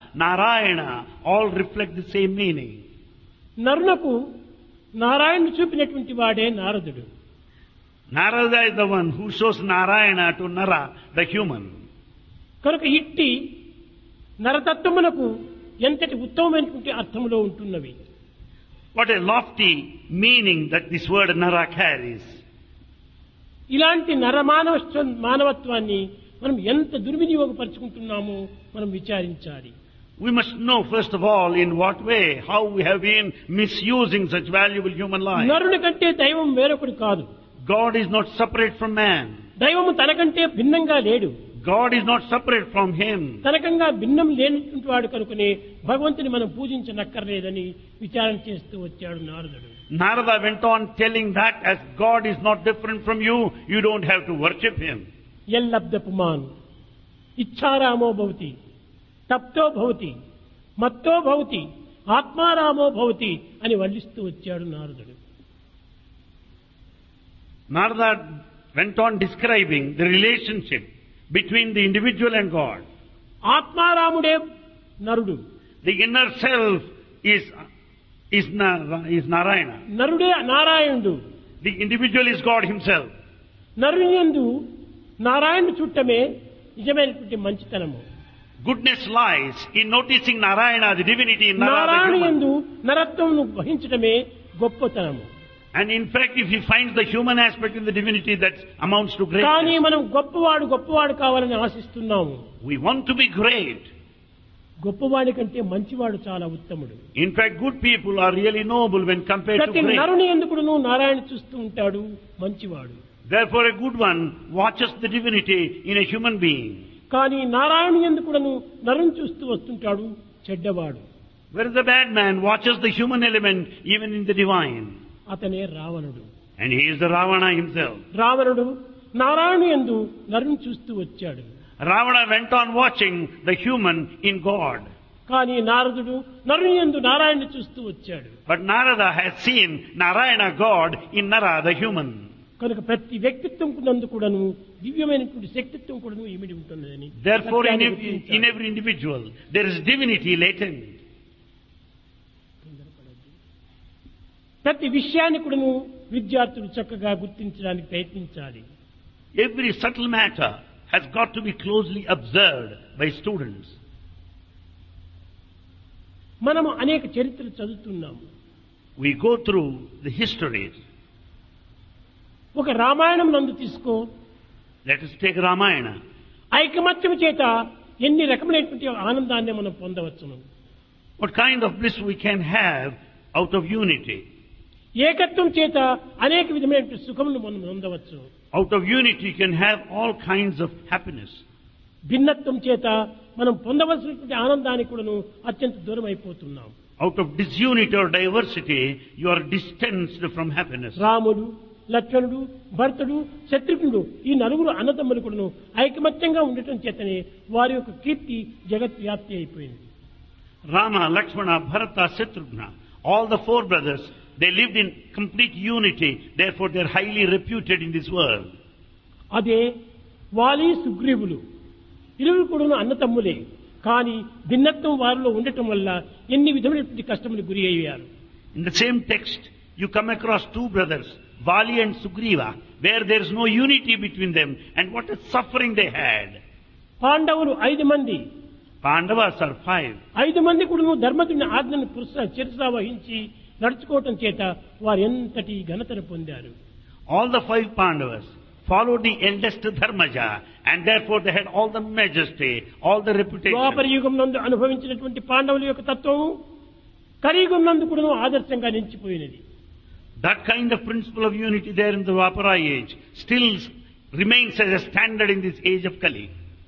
Narayana all reflect the same meaning. నరునకు నారాయణుడు చూపినటువంటి వాడే నారదుడు. Narada is the one who shows Narayana to Nara, the human. కనుక ఇట్టి నరతత్వమునకు ఎంతటి ఉత్తమమైనటువంటి అర్థములో ఉంటున్నవి. What a lofty meaning that this word Nara carries. ఇలాంటి మానవత్వాన్ని మనం ఎంత దుర్వినియోగపరుచుకుంటున్నామో మనం విచారించాలి. We must know first of all in what way, how we have been misusing such valuable human life. నరుని కంటే దైవం వేరొకడు కాదు. God is not separate from man. దైవము తనకంటే భిన్నంగా లేడు. God is not separate from him. తనకంగా భిన్నం లేనటువంటి వాడు కనుకనే భగవంతుని మనం పూజించనక్కర్లేదని విచారణ చేస్తూ వచ్చాడు నారదుడు. Narada went on telling that as God is not different from you, you don't have to worship him. యల్లబ్ధపుమాన్ ఇచ్ఛారామో భవతి తప్తో భవతి మత్తో భవతి ఆత్మారామో భవతి అని వర్ణిస్తూ వచ్చాడు నారదుడు. Narada went on describing the relationship between the individual and God. ఆత్మారాముడే నరుడు. The inner self is Narayana. నరుడే నారాయణుడు. The individual is God himself. నరుని యందు నారాయణుడు చూడటమే నిజమైనటువంటి మంచితనము. Goodness lies in noticing Narayana, the divinity in Nara, the నారాయణుడు human. యందు నరత్వమును వహించడమే గొప్పతనము. And in fact, if he finds the human aspect in the divinity, that amounts to కానీ greatness. మనం గొప్పవాడు కావాలని ఆశిస్తున్నాము. We want to be great. గొప్పవాడి కంటే మంచివాడు చాలా ఉత్తముడు. In fact, good people are really noble when compared to ప్రతి great. నరుని ఎందుకును నారాయణ చూస్తూ ఉంటాడు మంచివాడు. Therefore, a good one watches the divinity in a human being. కానీ నారాయణ ఎందుకును నరుని చూస్తూ వస్తుంటాడు చెడ్డవాడు. Whereas the bad man watches the human element even in the divine. అతనే రావణుడు. And he is the Ravana himself. రావణుడు నారాయణ యందు నరుని చూస్తూ వచ్చాడు. Ravana went on watching the human in God. కానీ నారదుడు నరుని యందు నారాయణుని చూస్తూ వచ్చాడు. But Narada has seen Narayana God in Nara, the human. కనుక ప్రతి వ్యక్తిత్వం నందు కూడాను దివ్యమైనటువంటి శక్తిత్వం కూడాను ఇమిడి ఉంటున్నదని. Therefore, in every individual, there is divinity latent. ప్రతి విషయాన్ని కూడాను విద్యార్థులు చక్కగా గుర్తించడానికి ప్రయత్నించాలి. Every subtle matter has got to be closely observed by students. మనము అనేక చరిత్రలు చదువుతున్నాము. We go through the histories. ఒక రామాయణం నందు తీసుకో. Let us take Ramayana. ఐకమత్యం చేత ఎన్ని రకమైనటువంటి ఆనందాన్ని మనం పొందవచ్చును. What kind of bliss we can have out of unity. ఏకత్వం చేత అనేక విధమైనటువంటి సుఖమును మనం పొందవచ్చు. Out of unity you can have all kinds of happiness. భిన్నత్వం చేత మనం పొందవలసినటువంటి ఆనందానికి కూడాను అత్యంత దూరం అయిపోతున్నాం. Out of disunity or diversity you are distanced from happiness. రాముడు, లక్ష్మణుడు, భరతుడు, శత్రుఘ్నుడు ఈ నలుగురు అన్నదమ్ములు కూడాను ఐకమత్యంగా ఉండటం చేతనే వారి యొక్క కీర్తి జగత్ వ్యాప్తి అయిపోయింది. Rama, Lakshmana, Bharata, Shatrughna, all the four brothers, they lived in complete unity, therefore they are highly reputed in this world. అదే వాలి సుగ్రీవులు ఇరువురు కూడాను అన్నతమ్ములే. కానీ భిన్నత్వం వారిలో ఉండటం వల్ల ఎన్ని విధమైనటువంటి కష్టములు గురి అయ్యారు. In the same text, you come across two brothers, Vali and Sugriva, where there is no unity between them, and what a suffering they had. పాండవులు 5 మంది. Pandavas are 5. 5 మంది కూడాను ధర్మజుని ఆజ్ఞను శిరసా వహించి నడుచుకోవటం చేత వారు ఎంతటి ఘనతను పొందారు. All the 5 Pandavas followed the eldest Dharmaja, and therefore they had all the majesty, all the reputation. ద్వాపర యుగం నందు అనుభవించినటువంటి పాండవుల యొక్క తత్వం కలియుగం నందు కూడాను ఆదర్శంగా నిలిచిపోయినది. That kind of principle of unity there in the Dwapara age still remains as a standard in this age of Kali.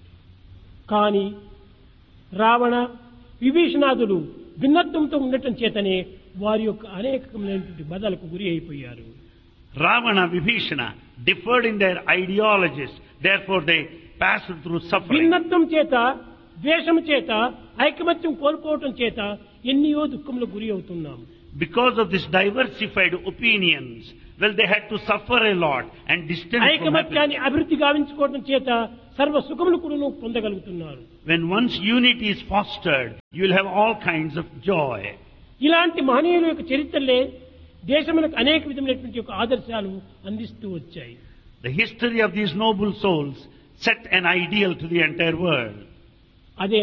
కానీ రావణ విభీషణాదులు భిన్నత్వంతో ఉండటం చేతనే వారి యొక్క అనేకమైనటువంటి బాధలకు గురి అయిపోయారు. Ravana, Vibhishana differed in their ideologies, therefore they passed through suffering. భిన్నత్వం చేత, ద్వేషం చేత, ఐకమత్యం కోల్పోవటం చేత ఎన్నో దుఃఖములకు గురి అవుతున్నాము. Because of this diversified opinions, well, they had to suffer a lot and distance from happiness. ఐకమత్యాన్ని అభివృద్ధి గావించుకోవడం చేత సర్వ సుఖములు కూడా పొందగలుగుతున్నారు. When once unity is fostered, you will have all kinds of joy. ఇలాంటి మహనీయుల యొక్క చరిత్రలే దేశములకు అనేక విధమైనటువంటి యొక్క ఆదర్శాలు అందిస్తూ వచ్చాయి. The history of these noble souls set an ideal to the entire world. అదే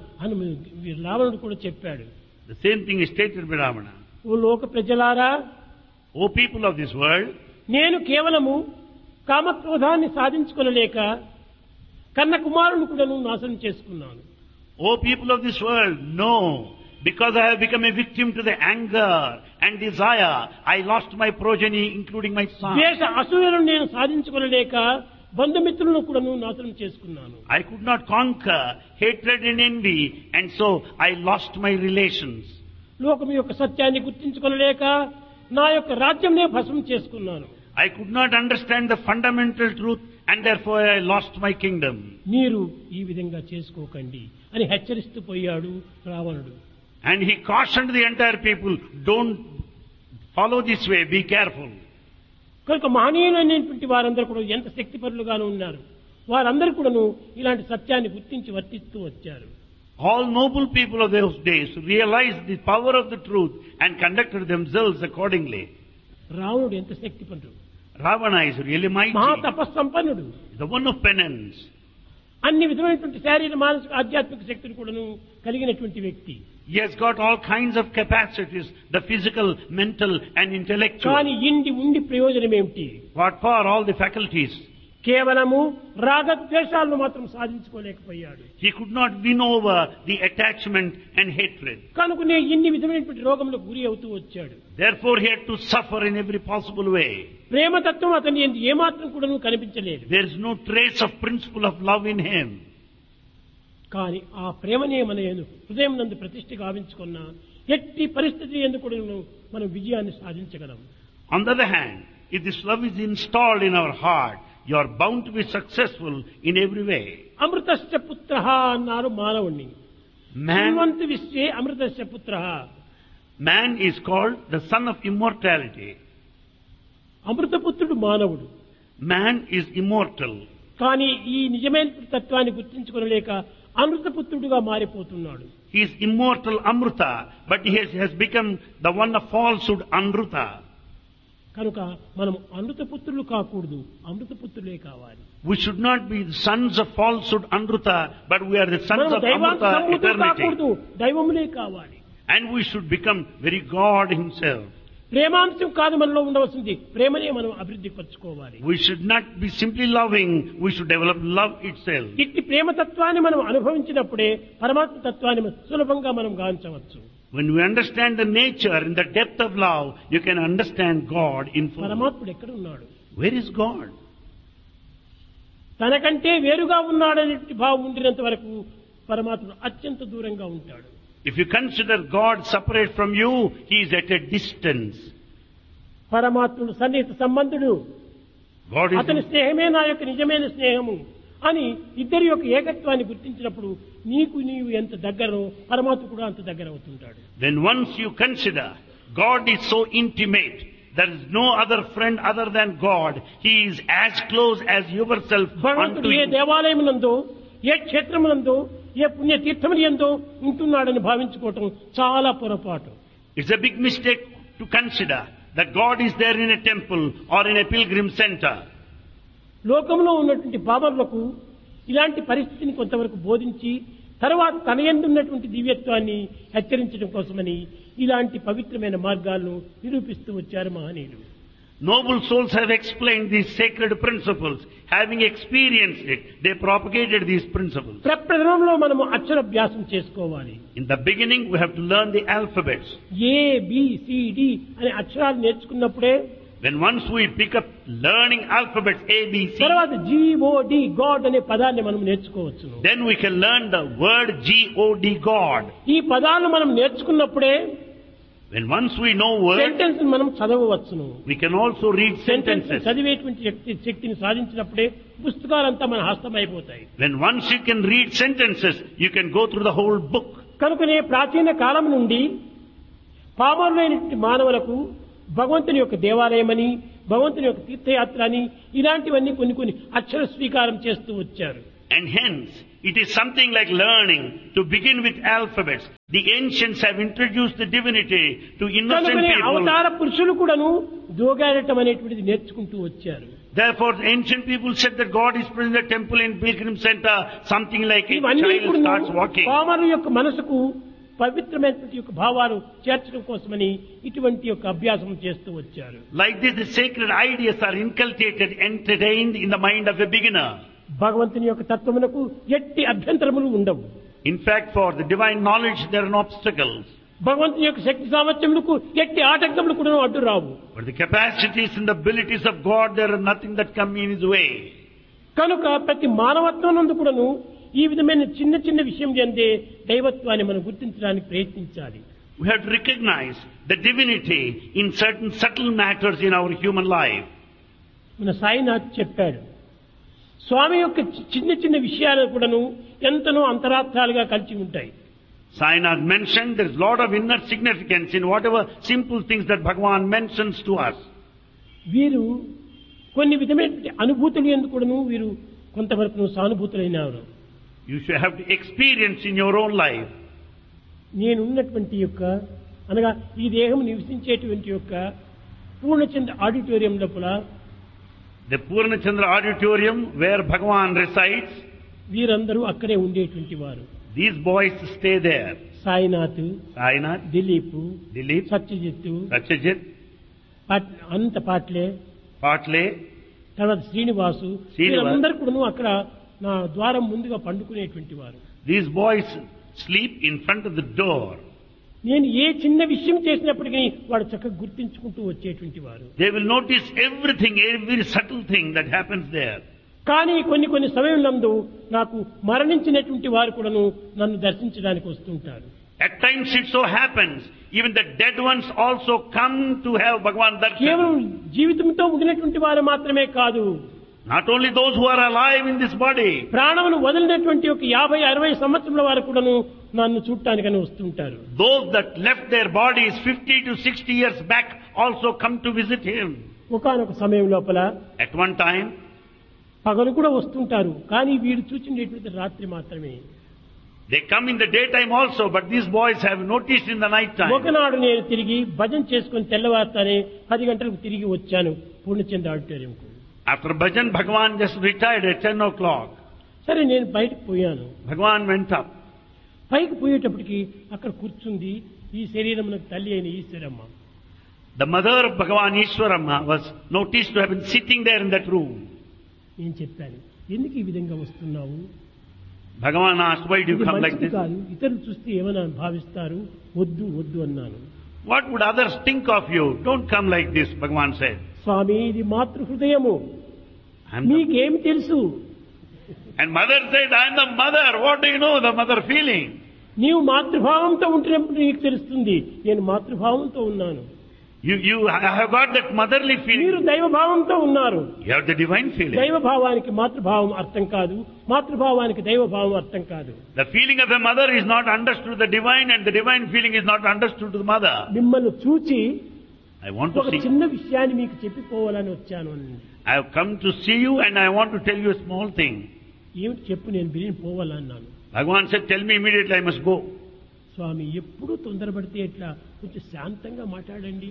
రావణుడు కూడా చెప్పాడు. The same thing is stated by Ravana. ఓ లోక ప్రజలారా, O people of this world, నేను కేవలము కామక్రోధాన్ని సాధించుకొనలేక కన్న కుమారుని కూడా నాశనం చేసుకున్నాను. O people of this world, no, because I have become a victim to the anger and desire, I lost my progeny, including my son. ద్వేష అసూయలను నేను సాధించుకొనలేక బంధుమిత్రులను కూడా నాశనం చేసుకున్నాను. I could not conquer hatred and envy, and so I lost my relations. లోకం యొక్క సత్యాన్ని గుర్తించుకొనలేక నా యొక్క రాజ్యంనే భస్మం చేసుకున్నాను. I could not understand the fundamental truth, and therefore I lost my kingdom. మీరు ఈ విధంగా చేసుకోకండి అని హెచ్చరిస్తూ పోయాడు రావణుడు. And he cautioned the entire people, don't follow this way, be careful. కనుక మహనీయులైనటువంటి వారందరూ కూడా ఎంత శక్తిపరులుగాను ఉన్నారు. వారందరూ కూడాను ఇలాంటి సత్యాన్ని గుర్తించి వర్తిస్తూ వచ్చారు. All noble people of those days realized the power of the truth and conducted themselves accordingly. రావణుడు ఎంత శక్తిపరుడు, Ravana is really mighty, మహా తపస్సంపన్నుడు, the one of penance. అన్ని విధమైనటువంటి శారీర మానసిక ఆధ్యాత్మిక శక్తిని కూడాను కలిగినటువంటి వ్యక్తి. He has got all kinds of capacities, the physical, mental and intellectual. కానీ ఇండి ఉండి ప్రయోజనం ఏమిటి? What for all the faculties? కేవలము రాగద్వేషాలను మాత్రం సాధించుకోలేకపోయాడు. He could not win over the attachment and hatred. కనుకనే ఇన్ని విధమైనటువంటి రోగములకు గురి అవుతూ వచ్చాడు. Therefore he had to suffer in every possible way. ప్రేమతత్వం అతని యందు ఏమాత్రం కూడా కనిపించలేదు. There is no trace of principle of love in him. కానీ ఆ ప్రేమనే మన హృదయం నందు ప్రతిష్ఠ గావించుకున్న ఎట్టి పరిస్థితి యందు కూడా మనం విజయాన్ని సాధించగలం. On the other hand, if this love is installed in our heart, you are bound to be successful in every way. అమృతస్య పుత్రః అన్నారు మానవుణ్ణి. Man, విశ్వే అమృతస్య పుత్రః. man is called the son of immortality. అమృతపుత్రుడు మానవుడు. Man is immortal. కానీ ఈ నిజమైన తత్వాన్ని గుర్తించుకోలేక అమృతపుత్రుడుగా మారిపోతున్నాడు. He is immortal Amruta, but he has become the one of falsehood Anruta. కనుక మనం అమృతపుత్రులు కాకూడదు, అమృతపుత్రులే కావాలి. We should not be the sons of falsehood Anruta, but we are the sons of Amruta eternity. కాకూడదు, దైవములే కావాలి. And we should become very God himself. ప్రేమాంశం కాదు మనలో ఉండవలసింది, ప్రేమనే మనం అభివృద్ధి పరచుకోవాలి. We should not be simply loving, we should develop love itself. ఇట్టి ప్రేమతత్వాన్ని మనం అనుభవించినప్పుడే పరమాత్మ తత్వాన్ని సులభంగా మనం గాంచవచ్చు. When we understand the nature and the depth of love, you can understand God in full. పరమాత్ముడు ఎక్కడ ఉన్నాడు? Where is God? తనకంటే వేరుగా ఉన్నాడనే భావం ఉండినంత వరకు పరమాత్ముడు అత్యంత దూరంగా ఉంటాడు. If you consider God separate from you, he is at a distance. పరమాత్ముడు సన్నిహిత సంబంధుడు. God is అతని స్నేహమే నా యొక్క నిజమైన స్నేహము అని ఇద్దరి యొక్క ఏకత్వాన్ని గుర్తించినప్పుడు నీవు ఎంత దగ్గరో పరమాత్మ కూడా అంత దగ్గర అవుతుంటాడు. Then once you consider God is so intimate, there is no other friend other than God. He is as close as yourself భగవంతుడు unto ఏ you. దేవాలయమునందో, ఏ క్షేత్రమునందో, ఏ పుణ్య తీర్థములందో ఉంటున్నాడని భావించుకోవటం చాలా పొరపాటు. It's a big mistake to consider that God is there in a temple or in a pilgrim center. లోకంలో ఉన్నటువంటి పాపములకు ఇలాంటి పరిస్థితిని కొంతవరకు బోధించి తర్వాత తన యందు ఉన్నటువంటి దివ్యత్వాన్ని హెచ్చరించడం కోసమని ఇలాంటి పవిత్రమైన మార్గాలను నిరూపిస్తూ వచ్చారు మహనీయులు. Noble souls have explained these sacred principles. Having experienced it, they propagated these principles. ప్రప్రథమంలో మనము అక్షరాభ్యాసం చేసుకోవాలి. In the beginning, we have to learn the alphabets. A, B, C, D అనే అక్షరాలు నేర్చుకున్నప్పుడే When once we pick up learning alphabets A, B, C, తర్వాత G-O-D, God అనే పదాన్ని మనం నేర్చుకోవచ్చు. then we can learn the word G-O-D, God. ఈ పదాలను మనం నేర్చుకున్నప్పుడే When once we know words, sentence మనం చదవవచ్చును. we can also read sentences. చదివేటువంటి శక్తిని సాధించినప్పుడే పుస్తకాలంతా మన హస్తమైపోతాయి. When once you can read sentences, you can go through the whole book. కనుకనే ప్రాచీన కాలం నుండి పామరులైనటువంటి మానవులకు భగవంతుని యొక్క దేవాలయమని, భగవంతుని యొక్క తీర్థయాత్ర అని ఇలాంటివన్నీ కొన్ని అక్షర స్వీకారం చేస్తూ వచ్చారు. And hence, it is something like learning to begin with alphabets. The ancients have introduced the divinity to innocent కనుకనే people. అవతార పురుషులు కూడాను దోగాడటం అనేటువంటిది నేర్చుకుంటూ వచ్చారు. Therefore, the ancient people said that God is present in the temple in Pilgrim Center, something like a ఇవన్నీ child కూడాను starts walking. పామరుల యొక్క మనసుకు పవిత్రమైనటువంటి యొక్క భావాలు చేర్చడం కోసమని ఇటువంటి యొక్క అభ్యాసం చేస్తూ వచ్చారు. Like this, the sacred ideas are inculcated, entertained in the mind of a beginner. భగవంతుని యొక్క తత్వమునకు ఎట్టి అభ్యంతరములు ఉండవు. In fact, for the divine knowledge, there are no obstacles. భగవంతుని యొక్క శక్తి సామర్థ్యములకు ఎట్టి ఆటంకములు కూడా అడ్డు రావు. But the capacities and the abilities of God, there are nothing that come in His way. కనుక ప్రతి మానవత్వం నందు కూడాను ఈ విధమైన చిన్న చిన్న విషయం చెందే దైవత్వాన్ని మనం గుర్తించడానికి ప్రయత్నించాలి. We have to recognize the divinity in certain subtle matters in our human life. మన సాయినాథ్ చెప్పాడు, స్వామి యొక్క చిన్న చిన్న విషయాలు కూడాను ఎంతనో అంతరార్థాలుగా కలిసి ఉంటాయి. Sainath mentioned there is a lot of inner significance in whatever simple things that Bhagavan mentions to us. వీరు కొన్ని విధమైన అనుభూతులు ఎందుకు కూడాను వీరు కొంతవరకు సానుభూతులైనారు. You should have to experience in your own life. నేనున్నటువంటి యొక్క అనగా ఈ దేహం నివసించేటువంటి యొక్క పూర్ణచంద్ర ఆడిటోరియం లోపల The Purnachandra auditorium where Bhagavan resides, వీరందరూ అక్కడే ఉండేటువంటి వారు. these boys stay there. Sainath, Sainath, Dilip, Dilip, Satyajit, Satyajit, Anantha పాట్లే, Patle, తర్వాత శ్రీనివాసు, శ్రీనివాస్. వీరందరూ కూడా అక్కడ నా ద్వారం ముందుగా పండుకునేటువంటి వారు. these boys sleep in front of the door. నేను ఏ చిన్న విషయం చేసినప్పటికీ వాడు చక్కగా గుర్తించుకుంటూ వచ్చేటువంటి వారు. They will notice everything, every subtle thing that happens there. కానీ కొన్ని కొన్ని సమయంలో నాకు మరణించినటువంటి వారు కూడాను నన్ను దర్శించడానికి వస్తుంటారు. At times it so happens, even the dead ones also come to have Bhagavan కేవలం darshan. జీవితంతో ముగినటువంటి వారు మాత్రమే కాదు, Not only those who are alive in this body, ప్రాణమును వదిలినటువంటి ఒక 50-60 సంవత్సరాల వారు కూడాను నన్ను చూడటానికని వస్తుంటారు. those that left their bodies 50 to 60 years back also come to visit him. ఒకానొక సమయం లోపల At one time, పగలు కూడా వస్తుంటారు, కానీ వీడు చూచినటువంటి రాత్రి మాత్రమే. they come in the daytime also, but these boys have noticed in the night time. ఒకనాడు నేను తిరిగి భజన చేసుకుని తెల్లవారుతానే 10 గంటలకు తిరిగి వచ్చాను Purnachandra ఆడిటోరియంకు. After bhajan, Bhagavan just retired at 10 o'clock. సరే నేను బయటకు పోయాను. Bhagavan went up. పైకి పోయేటప్పటికి అక్కడ కూర్చుంది ఈ శరీరమునకు తల్లి అయిన Eshwaramma. The mother of Bhagavan Ishwaramma was noticed to have been sitting there in that room. నేను చెప్పాను, ఎందుకు ఈ విధంగా వస్తున్నావు? Bhagavan asked, why do you ఇది come like మంచిది this? కాదు, ఇతరులు చూస్తే ఏమైనా భావిస్తారు, వద్దు వద్దు అన్నాను. What would others think of you? Don't come like this, Bhagavan said. స్వామి, ఇది మాతృ హృదయము, I'm the... మీకేమి తెలుసు? And mother said, I am the mother. What do you know, the mother feeling? నీవు మాతృభావంతో ఉంటున్నప్పుడు నీకు తెలుస్తుంది, నేను మాతృభావంతో ఉన్నాను. You have got that motherly మీరు feeling. దైవభావంతో ఉన్నారు. You have the divine feeling. దైవభావానికి మాతృభావం అర్థం కాదు, మాతృభావానికి దైవభావం అర్థం కాదు. The feeling of a mother is not understood to the divine, and the divine feeling is not understood to the mother. మిమ్మల్ని చూచి I want ఒక to see. చిన్న విషయాన్ని మీకు చెప్పిపోవాలని వచ్చాను అని. I have come to see you, and I want to tell you a small thing. ఏమిటి చెప్పు, నేను బిరిని పోవాలన్నాను. Bhagavan said, tell me immediately, I must go. స్వామి, ఎప్పుడూ తొందరపడితే ఎట్లా, కొంచెం శాంతంగా మాట్లాడండి.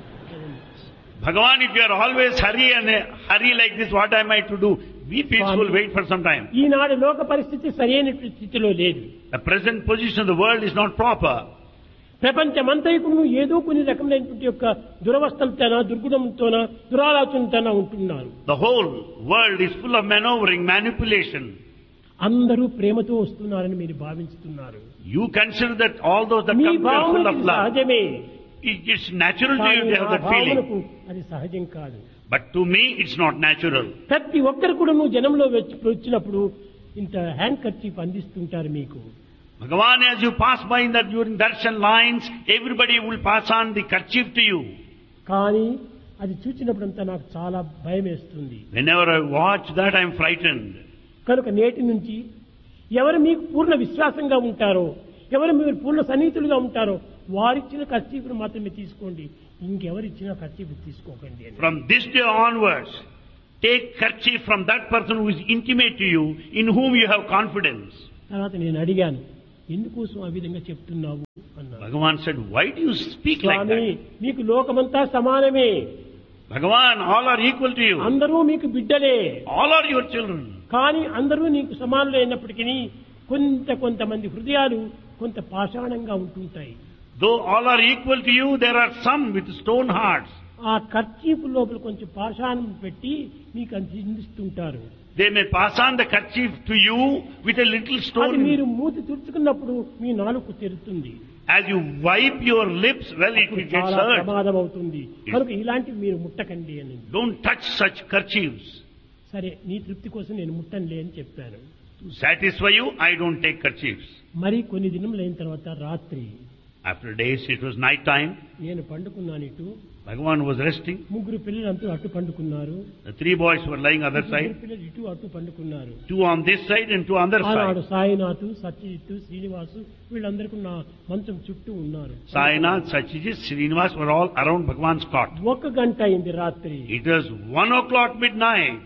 Bhagavan, if you are always hurry like this, what am I to do? Be peaceful, wait for some time. ఈనాడు లోక పరిస్థితి సరైన స్థితిలో లేదు. The present position of the world is not proper. ప్రపంచమంతైకును ఏదో కొన్ని రకమైనటువంటి యొక్క దురవస్థలతోనా, దుర్గుణంతోనా, దురాలోచనతోనా ఉంటున్నారు. The whole world is full of maneuvering, manipulation. అందరూ ప్రేమతో వస్తున్నారని మీరు భావిస్తున్నారు. You consider that all those that me come here are full of భావనకు love. సహజమే, It's natural to you to have that feeling. భావనకు అది సహజం కాదు. But to me, it's not natural. ప్రతి ఒక్కరు కూడా నువ్వు జనంలో వచ్చినప్పుడు ఇంత హ్యాండ్ కర్చీఫ్ అందిస్తుంటారు మీకు. Bhagavan, as you pass by in that during darshan lines, everybody will pass on the kerchief to you. కానీ అది చూసినప్పుడంతా నాకు చాలా భయం వేస్తుంది. Whenever I watch that, I am frightened. కనుక నేటి నుంచి ఎవరు మీకు పూర్ణ విశ్వాసంగా ఉంటారో, ఎవరు మీరు పూర్ణ సన్నిహితులుగా ఉంటారో వారిచ్చిన ఖర్చీపును మాత్రమే తీసుకోండి, ఇంకెవరిచ్చిన ఖర్చీపు తీసుకోకండి అని. From this day onwards, Take kerchief from that person who is intimate to you, in whom you have confidence. తర్వాత నేను అడిగాను, ఎందుకోసం ఆ విధంగా చెప్తున్నావు అన్నాను. Bhagavan said, why do you speak like Swamy, that? మీకు లోకమంతా సమానమే, Bhagavan, all are equal to you. అందరూ మీకు బిడ్డలే, All are your children. కానీ అందరూ నీకు సమానులు అయినప్పటికీ కొంతమంది హృదయాలు కొంత పాషాణంగా ఉంటుంటాయి. Though all are equal to you, there are some with stone hearts. ఆ కర్చీపు లోపల కొంచెం పాషాణం పెట్టి మీకు అందిస్తుంటారు. They may pass on the kerchief to you with a little అది stone. మీరు మూతి తుడుచుకున్నప్పుడు మీ నాలుక తెరుతుంది, As you wipe your lips, well, it gets చాలా hurt. ప్రమాదం అవుతుంది. కనుక ఇలాంటివి మీరు ముట్టకండి అని. Don't touch such kerchiefs. సరే, నీ తృప్తి కోసం నేను ముట్టనులే అని చెప్పాను. To satisfy you, I don't take kerchiefs. మరి కొన్ని దినములైన తర్వాత రాత్రి After days, it was night time. నేను పండుకున్నాను. ఇటు Bhagavan was resting. ముగ్గురు పిల్లలంతా అటు పండుకున్నారు, The three boys were lying other ముగ్గురు side. పిల్లలు ఇటు అటు పండుకున్నారు. Two on this side and two on other ఆనాడు side. సాయినాథ్, సత్యజిత్, శ్రీనివాసు వీళ్ళందరికీ నా మంచం చుట్టూ ఉన్నారు. Sainath, Satyajit, Srinivas were all around Bhagavan's cot. 1 గంట అయింది రాత్రి. It was 1 o'clock midnight.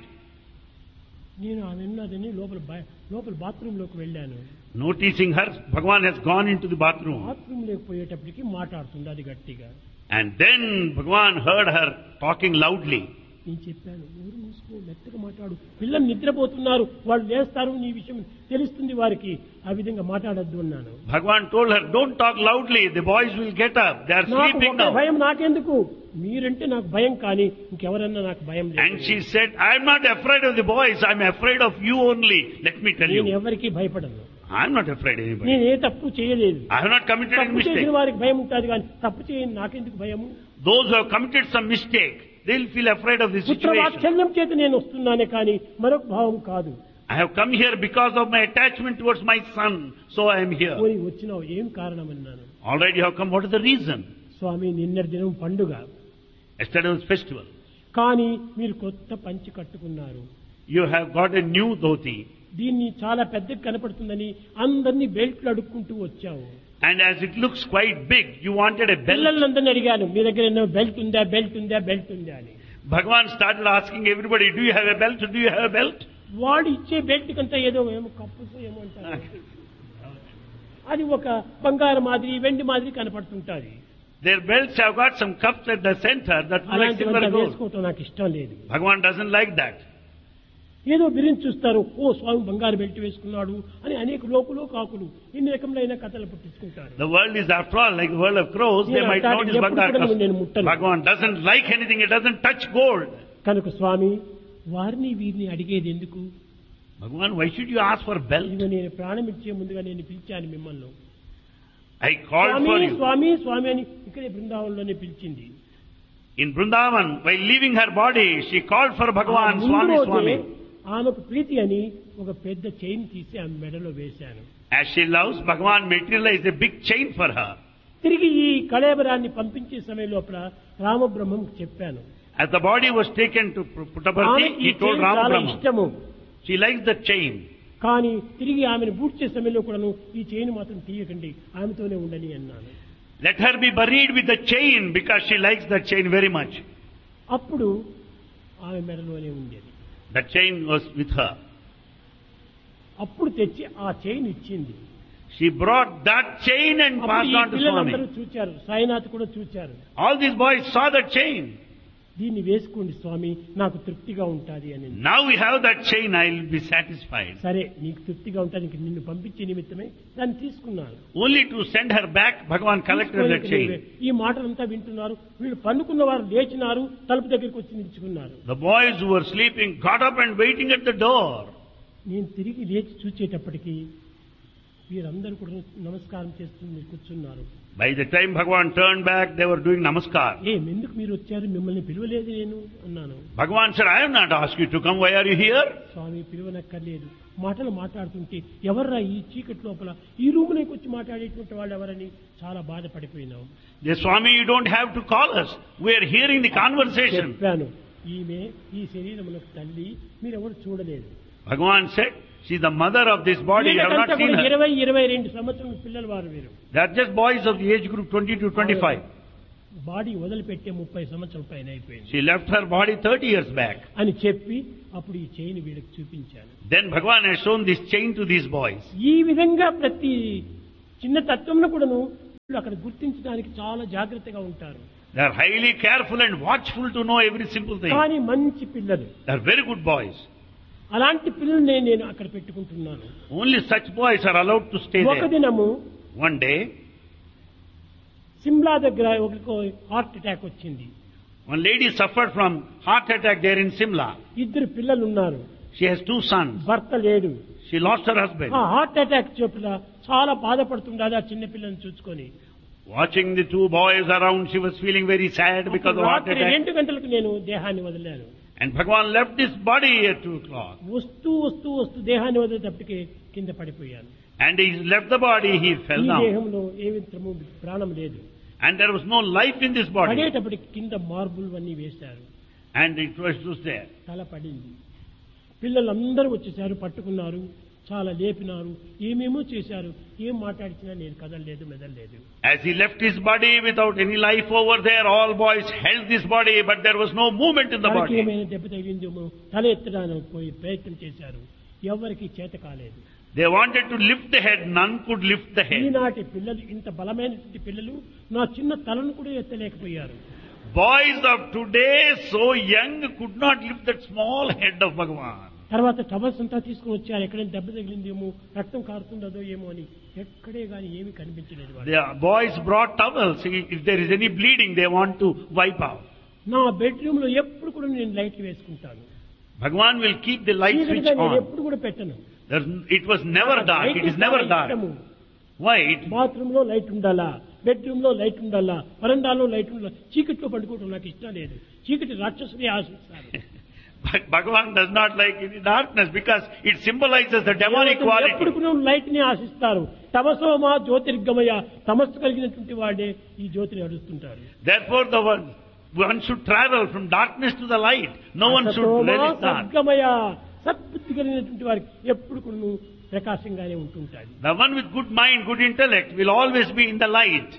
నేను ఆమె ఉన్నదని లోపల బాత్రూమ్ లోకి వెళ్ళాను. Noticing her, Bhagavan has gone into the bathroom. Bathroom లోకి పోయేటప్పటికి మాట్లాడుతుంది అది గట్టిగా. And then Bhagavan heard her talking loudly. నేను చెప్పాను, ఊరు మూసుకో, మెత్తగా మాట్లాడు, పిల్లలు నిద్రపోతున్నారు, వాళ్ళు లేస్తారు, నీ విషయం తెలుస్తుంది వారికి, ఆ విధంగా మాట్లాడద్దు అన్నాను. Bhagavan told her, don't talk loudly, the boys will get up, they are నాకు sleeping ఒక now. భయం, నాకెందుకు, మీరంటే నాకు భయం, కానీ ఇంకెవరన్నా నాకు భయం And లేదు. she said, I am not afraid of the boys, I am afraid of you only. Let me tell నేను you, ఎవరికి భయపడను, I am not afraid of anybody. నేను ఏ తప్పు చేయలేదు. I have not committed any తప్పు చేసిన mistake. వారికి భయం ఉంటుంది, కానీ తప్పు చేయని నాకెందుకు భయము. Those who have committed some mistake, they will feel afraid of the పుత్ర situation. వాత్సల్యం చేత నేను వస్తున్నానే, కానీ మరొక భావం కాదు. I have come here because of my attachment towards my son, so I am here. పోయి వచ్చినావు, ఏం కారణం అన్నాను. Already you have come, what is the reason? స్వామి, నిన్నటి దినం పండుగ, Yesterday was festival. కానీ మీరు కొత్త పంచి కట్టుకున్నారు. You have got a new dhoti. దీన్ని చాలా పెద్దగా కనపడుతుందని అందరినీ బెల్ట్లు అడుక్కుంటూ వచ్చావు. And as it looks quite big, you wanted a belt. పిల్లలందరినీ అడిగాను, మీ దగ్గర ఏమో బెల్ట్ ఉందా, బెల్ట్ ఉందా, బెల్ట్ ఉందా అని. Bhagavan started asking everybody, do you have a belt? Do you have a belt? వాడు ఇచ్చే బెల్ట్ కంతా ఏదో కప్పుతో ఏమో అంటారు, అది ఒక బంగారు మాదిరి, వెండి మాదిరి కనపడుతుంటాది. Their belts have got some cups at the center that look like silver అలాంటివంతా gold. వేసుకోవటం నాకు ఇష్టం లేదు. Bhagavan doesn't like that. ఏదో బిరించి చూస్తారు, ఓ స్వామి బంగారు బెల్ట్ వేసుకున్నాడు అని అనేక లోకులు కాకులు ఇన్ని రకములైన కథలు పుట్టించుకుంటారు. The world is after all like the world of crows. They might notice Bhagavan. Bhagavan doesn't like anything. It doesn't touch gold. కనుక స్వామి, వారిని వీరిని అడిగేది ఎందుకు? Bhagavan, why should you ask for belt? ఇదిగో నేను ప్రాణం ఇచ్చే ముందుగా నేను పిలిచాను మిమ్మల్ని. I called Swamy for you. స్వామి స్వామి అని ఇక్కడే బృందావనంలోనే పిలిచింది. In Vrindavan, while leaving her body, she called for ఆ Bhagavan, ముందు Swami, రోజే Swami. ఆమెకు ప్రీతి అని ఒక పెద్ద చైన్ తీసి ఆమె మెడలో వేశాను. As she loves, Bhagavan materialized a big chain for her. తిరిగి ఈ కళేబరాన్ని పంపించే సమయం లోపల రామబ్రహ్మం చెప్పాను. As the body was taken to Puttaparthi, ఆమెకి ఈ he told చైన్ చాలా Ramabrahma. ఇష్టము, She likes the chain. కానీ తిరిగి ఆమెను బూడ్చే సమయంలో కూడాను ఈ చైన్ మాత్రం తీయకండి, ఆమెతోనే ఉండని అన్నాను. Let her be buried with the chain because she likes the chain very much. అప్పుడు ఆమె మెడలోనే ఉండేది. The chain was with her. అప్పుడు తెచ్చి ఆ చైన్ ఇచ్చింది. She brought that chain and అప్పుడు passed ఈ on to పిల్లలందరూ Swami. చూచారు, సాయినాథ్ కూడా చూచారు. All these boys saw the chain. దీన్ని వేసుకోండి స్వామి, నాకు తృప్తిగా ఉంటాది అని. Now we have that chain, I will be satisfied. సరే, నీకు తృప్తిగా ఉంటుంది, నిన్ను పంపించే నిమిత్తమే దాన్ని తీసుకున్నాను. Only to send her back, Bhagavan collected that chain. ఈ మాటలంతా వింటున్నారు, వీళ్ళు పండుకున్న వారు లేచినారు, తలుపు దగ్గరికి వచ్చి నిల్చుకున్నారు. The boys who were sleeping got up and waiting at the door. నేను తిరిగి లేచి చూచేటప్పటికి వీరందరూ కూడా నమస్కారం చేస్తూ కూర్చున్నారు. By the time Bhagavan turned back, they were doing namaskar. ఎందుకు మీరు వచ్చారు, మిమ్మల్ని పిలవలేదు నేను అన్నాను. Bhagavan said, I have not asked you to come, why are you here? స్వామి, పిలువనక్కర్లేదు, మాటలు మాట్లాడుతుంటే ఎవర్రా ఈ చీకటి లోపల ఈ రూములోకి వచ్చి మాట్లాడేటువంటి వాళ్ళు ఎవరని చాలా బాధపడిపోయినాం. The Swami, you don't have to call us. We are hearing the conversation. చెప్పాను, ఈమె ఈ శరీరములకు తల్లి, మీరెవరు చూడలేదు. Bhagavan said, she is the mother of this body, you have not seen her. 20-22 సంవత్సరం పిల్లలు వారు వీరు. They are just boys of the age group 20 to 25. Body వదిలిపెట్టే 30 సంవత్సరాల పైన అయిపోయింది. She left her body 30 years back. అని చెప్పి అప్పుడు ఈ చైన్ వీళ్ళకి చూపించాను. Then Bhagavan has shown this chain to these boys. ఈ విధంగా ప్రతి చిన్న తత్వంను కూడాను అక్కడ గుర్తించడానికి చాలా జాగ్రత్తగా ఉంటారు. They are highly careful and watchful to know every simple thing. కానీ మంచి పిల్లలు. They are very good boys. అలాంటి పిల్లల్ని నేను అక్కడ పెట్టుకుంటున్నాను. Only such boys are allowed to stay ఒక there. దినము One day, సిమ్లా దగ్గర ఒకరికి హార్ట్ అటాక్ వచ్చింది. one lady suffered from heart attack there in Simla. ఇద్దరు పిల్లలు ఉన్నారు. She has 2 sons. భర్త లేడు. She lost her husband. ఆ హార్ట్ అటాక్ చోట్ల చాలా బాధపడుతుండదు ఆ చిన్న పిల్లల్ని చూసుకొని. Watching the 2 boys around, she was feeling very sad because of heart రాత్రి attack. 2 గంటలకు నేను దేహాన్ని వదిలాను. And Bhagavan left this body at 2 o'clock. వస్తూ దేహాన్ని వదిలేటప్పటికి కింద పడిపోయాను. And he left the body, he fell ఈ down. దేహంలో ఏ విధము ప్రాణం లేదు. And there was no life in this body. పడేటప్పటికి కింద మార్బుల్ అన్నీ వేశారు. And it was there. తల పడింది. పిల్లలందరూ వచ్చేసారు, పట్టుకున్నారు, చాలా లేపినారు, ఏమేమో చేశారు. ఏం మాట్లాడిచినా నేను కదలలేదు, మెదలలేదు. As he left his body without any life over there, all boys held this body, but there was no movement in the body. ఏమైనా దెబ్బ తగిలిందేమో తల ఎత్తడానికి పోయి ప్రయత్నం చేశారు. ఎవరికి చేత కాలేదు. They wanted to lift the head, none could lift the head. ఈనాటి పిల్లలు, ఇంత బలమైనటువంటి పిల్లలు నా చిన్న తలను కూడా ఎత్తలేకపోయారు. Boys of today, so young, could not lift that small head of Bhagavan. తర్వాత టవల్స్ అంతా తీసుకుని వచ్చారు. ఎక్కడైనా దెబ్బ తగిలిందేమో, రక్తం కారుతుండదో ఏమో అని. ఎక్కడే గాని ఏమీ కనిపించలేదు. The boys brought towels. If there is any bleeding, they want to wipe out. నా బెడ్రూమ్ లో ఎప్పుడు కూడా నేను లైట్లు వేసుకుంటాను. Bhagavan will keep the light switch నేను on. ఎప్పుడు కూడా పెట్టను. It was never dark. It is never dark. Why? Bathroom లో లైట్ ఉండాలా, బెడ్రూమ్ లో లైట్ ఉండాలా, వరండాలో లైట్ ఉండాలా. చీకట్లో పడుకోవడం నాకు ఇష్టం లేదు. చీకటి రాక్షసుని ఆశిస్తాను. Bhagavan does not like any darkness because it symbolizes the demonic quality. ఎప్పుడు కూడా లైట్ ని ఆశిస్తారు. తమసోమా జ్యోతిర్గమయ, తమస్సు కలిగినటువంటి వాడే ఈ జ్యోతిని అడుస్తుంటారు. Therefore, one should travel from darkness to the light. No one should let it dark. సద్గమయ, సద్బుద్ధి కలిగినటువంటి వారికి ఎప్పుడు కూడా ప్రకాశంగానే ఉంటుంటాడు. The one with good mind, good intellect will always be in the light.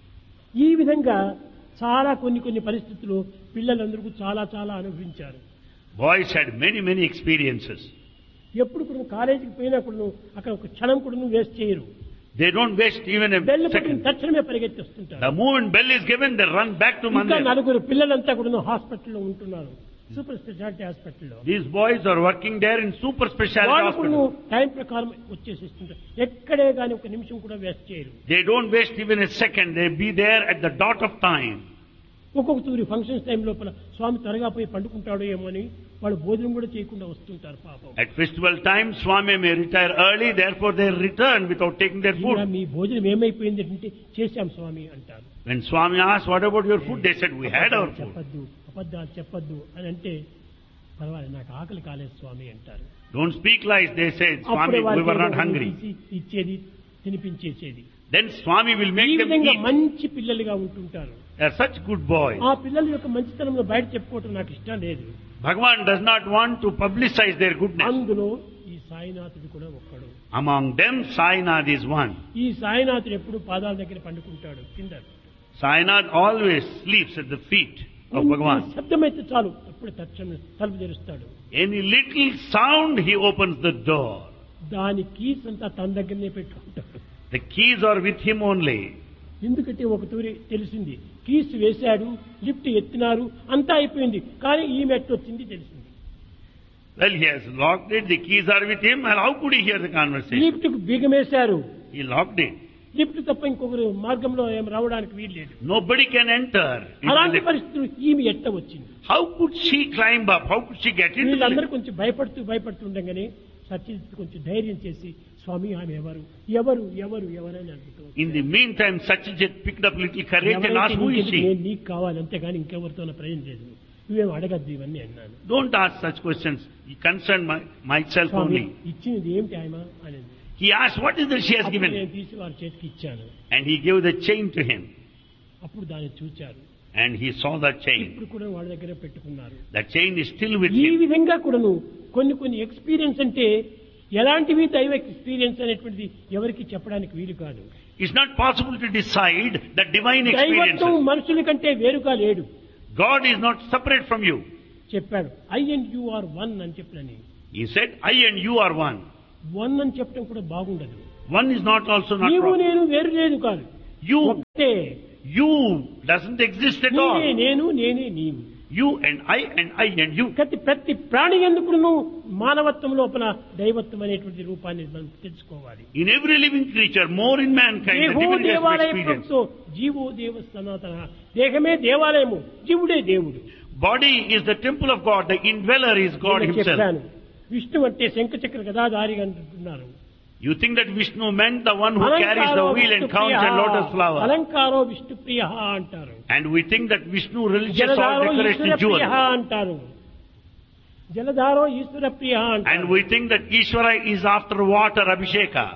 ఈ విధంగా చాలా కొన్ని పరిస్థితులు పిల్లలందరూ చాలా అనుభవించారు. Boys had many experiences. ఎప్పుడు కూడా కాలేజీకి పోయినా కూడా అక్కడ ఒక క్షణం కూడా వేస్ట్ చేయరు. They don't waste even a bell second. తక్షణమే పరిగెత్తి వస్తుంటారు. The moment bell is given, they run back to ఇంకా Mandir. 4 పిల్లలంతా కూడా హాస్పిటల్లో ఉంటున్నారు. సూపర్ స్పెషాలిటీ హాస్పిటల్లో. These boys are working there in super specialty వాళ్ళు hospital. టైం ప్రకారం వచ్చేసిస్తుంటారు. ఎక్కడే గాని ఒక నిమిషం కూడా వేస్ట్ చేయరు. They don't waste even a second. They be there at the dot of time. ఒక్కొక్క తూరి ఫంక్షన్స్ టైం లోపల స్వామి త్వరగా పోయి పండుకుంటాడో ఏమో అని వాళ్ళు భోజనం కూడా చేయకుండా వస్తుంటారు పాపం. At festival time, Swami may retire early, therefore they return without taking their food. మీ భోజనం ఏమైపోయింది అంటే చేశాం స్వామి అంటారు. When Swami asked, what about your food? They said, we had our food. అబద్ధాలు చెప్పద్దు అని అంటే పర్వాలేదు, నాకు ఆకలి కాలేదు స్వామి అంటారు. Don't speak lies, they said. Swami, we were not hungry. ఇచ్చేది, తినిపించేసేది. Then Swami will ఈ make them విధంగా eat. మంచి పిల్లలుగా ఉంటుంటారు. They are such good boys. ఆ పిల్లల యొక్క మంచితనంలో బయట చెప్పుకోవటం నాకు ఇష్టం లేదు. Bhagavan does not want to publicize their goodness. అందులో ఈ సాయినాథుడు కూడా ఒక్కడు. Among them, Sainath is one. ఈ సాయినాథుడు ఎప్పుడు పాదాల దగ్గర పండుకుంటాడు కింద. Sainath always sleeps at the feet of Bhagavan. శబ్దమైతే చాలు అప్పుడు తక్షణం తలుపు తెరుస్తాడు. Any little sound, he opens the door. దాని కీస్ అంతా తన దగ్గరనే పెట్టుకుంటాడు. The keys are with him only. ఎందుకంటే ఒక తూరి తెలిసింది, కీస్ వేశాడు, లిఫ్ట్ ఎత్తినారు, అంతా అయిపోయింది, కానీ ఈ మెట్టు వచ్చింది తెలిసింది. Well, he has locked it, the keys are with him, and how could he hear the conversation? Lift కు బిగమేశారు. He locked it. లిఫ్ట్ తప్ప ఇంకొకరు మార్గంలో ఏం రావడానికి వీలు లేదు. Nobody can enter. అలాంటి పరిస్థితులు ఈమె ఎట్ట వచ్చింది. How could she climb up? How could she get into the వీళ్ళందరూ lift? కొంచెం భయపడుతూ ఉండగానే సత్యజిత్ కొంచెం ధైర్యం చేసి, స్వామి ఆమె ఎవరు అని అడుగుతూ. In the meantime, Satyajit picked up little courage and asked, who is she? నేను నీకు కావాలి అంతేగాని ఇంకెవరితో ప్రయోజనం లేదు, నువ్వేం అడగద్దు ఇవన్నీ అన్నాను. Don't ask such questions. He concerned myself Swamy only. ఇచ్చినది ఏమిటి ఆయన అనేది. He asked, what is that she has అప్పుడు given? నేను తీసి వారి చేతికి ఇచ్చాను. And he gave the chain to him. అప్పుడు దాన్ని చూచారు. And he saw that chain. ఇప్పుడు కూడా వాళ్ళ దగ్గర పెట్టుకున్నారు. That chain is still with ఈ him. విధంగా కూడాను కొన్ని ఎక్స్పీరియన్స్ అంటే ఎలాంటివి దైవ ఎక్స్పీరియన్స్ అనేటువంటిది ఎవరికి చెప్పడానికి వీలు కాదు. It's not possible to decide the divine దైవత్వం experiences. మనుషుల కంటే వేరుగా లేడు God is not separate from you. చెప్పాడు. I and you are one అని చెప్పినని. He said, I and you are one. One అని చెప్పడం కూడా బాగుండదు. One is not also not నీవు wrong. నేను వేరు లేదు కాదు. You, ఒకటే. you doesn't exist at నీవే all. నేను, నేనే నీవు. You and I and you. ప్రతి ప్రాణి ఎందుకును మానవత్వం లోపల దైవత్వం అనేటువంటి రూపాన్ని మనం తెలుసుకోవాలి. In every living creature, more in mankind, the దేహో divinity has దేవాలయ experience. ప్రొక్తో జీవో దేవ సనాతన. దేహమే దేవాలయము, జీవుడే దేవుడు. Body is the temple of God, the indweller is God నేను himself. చెప్పాను. విష్ణు అంటే శంఖచక్ర గదాధారి అంటున్నారు. You think that Vishnu meant the one who carries the wheel and counts and lotus flower. అలంకారో Vishnu ప్రియ అంటారు. And we think that Vishnu relishes all జలధారో decoration Eshwara and jewels. ప్రియ అంటారు. జలధారో ఈశ్వర ప్రియ అంటారు. And we think that Ishvara is after water abhisheka.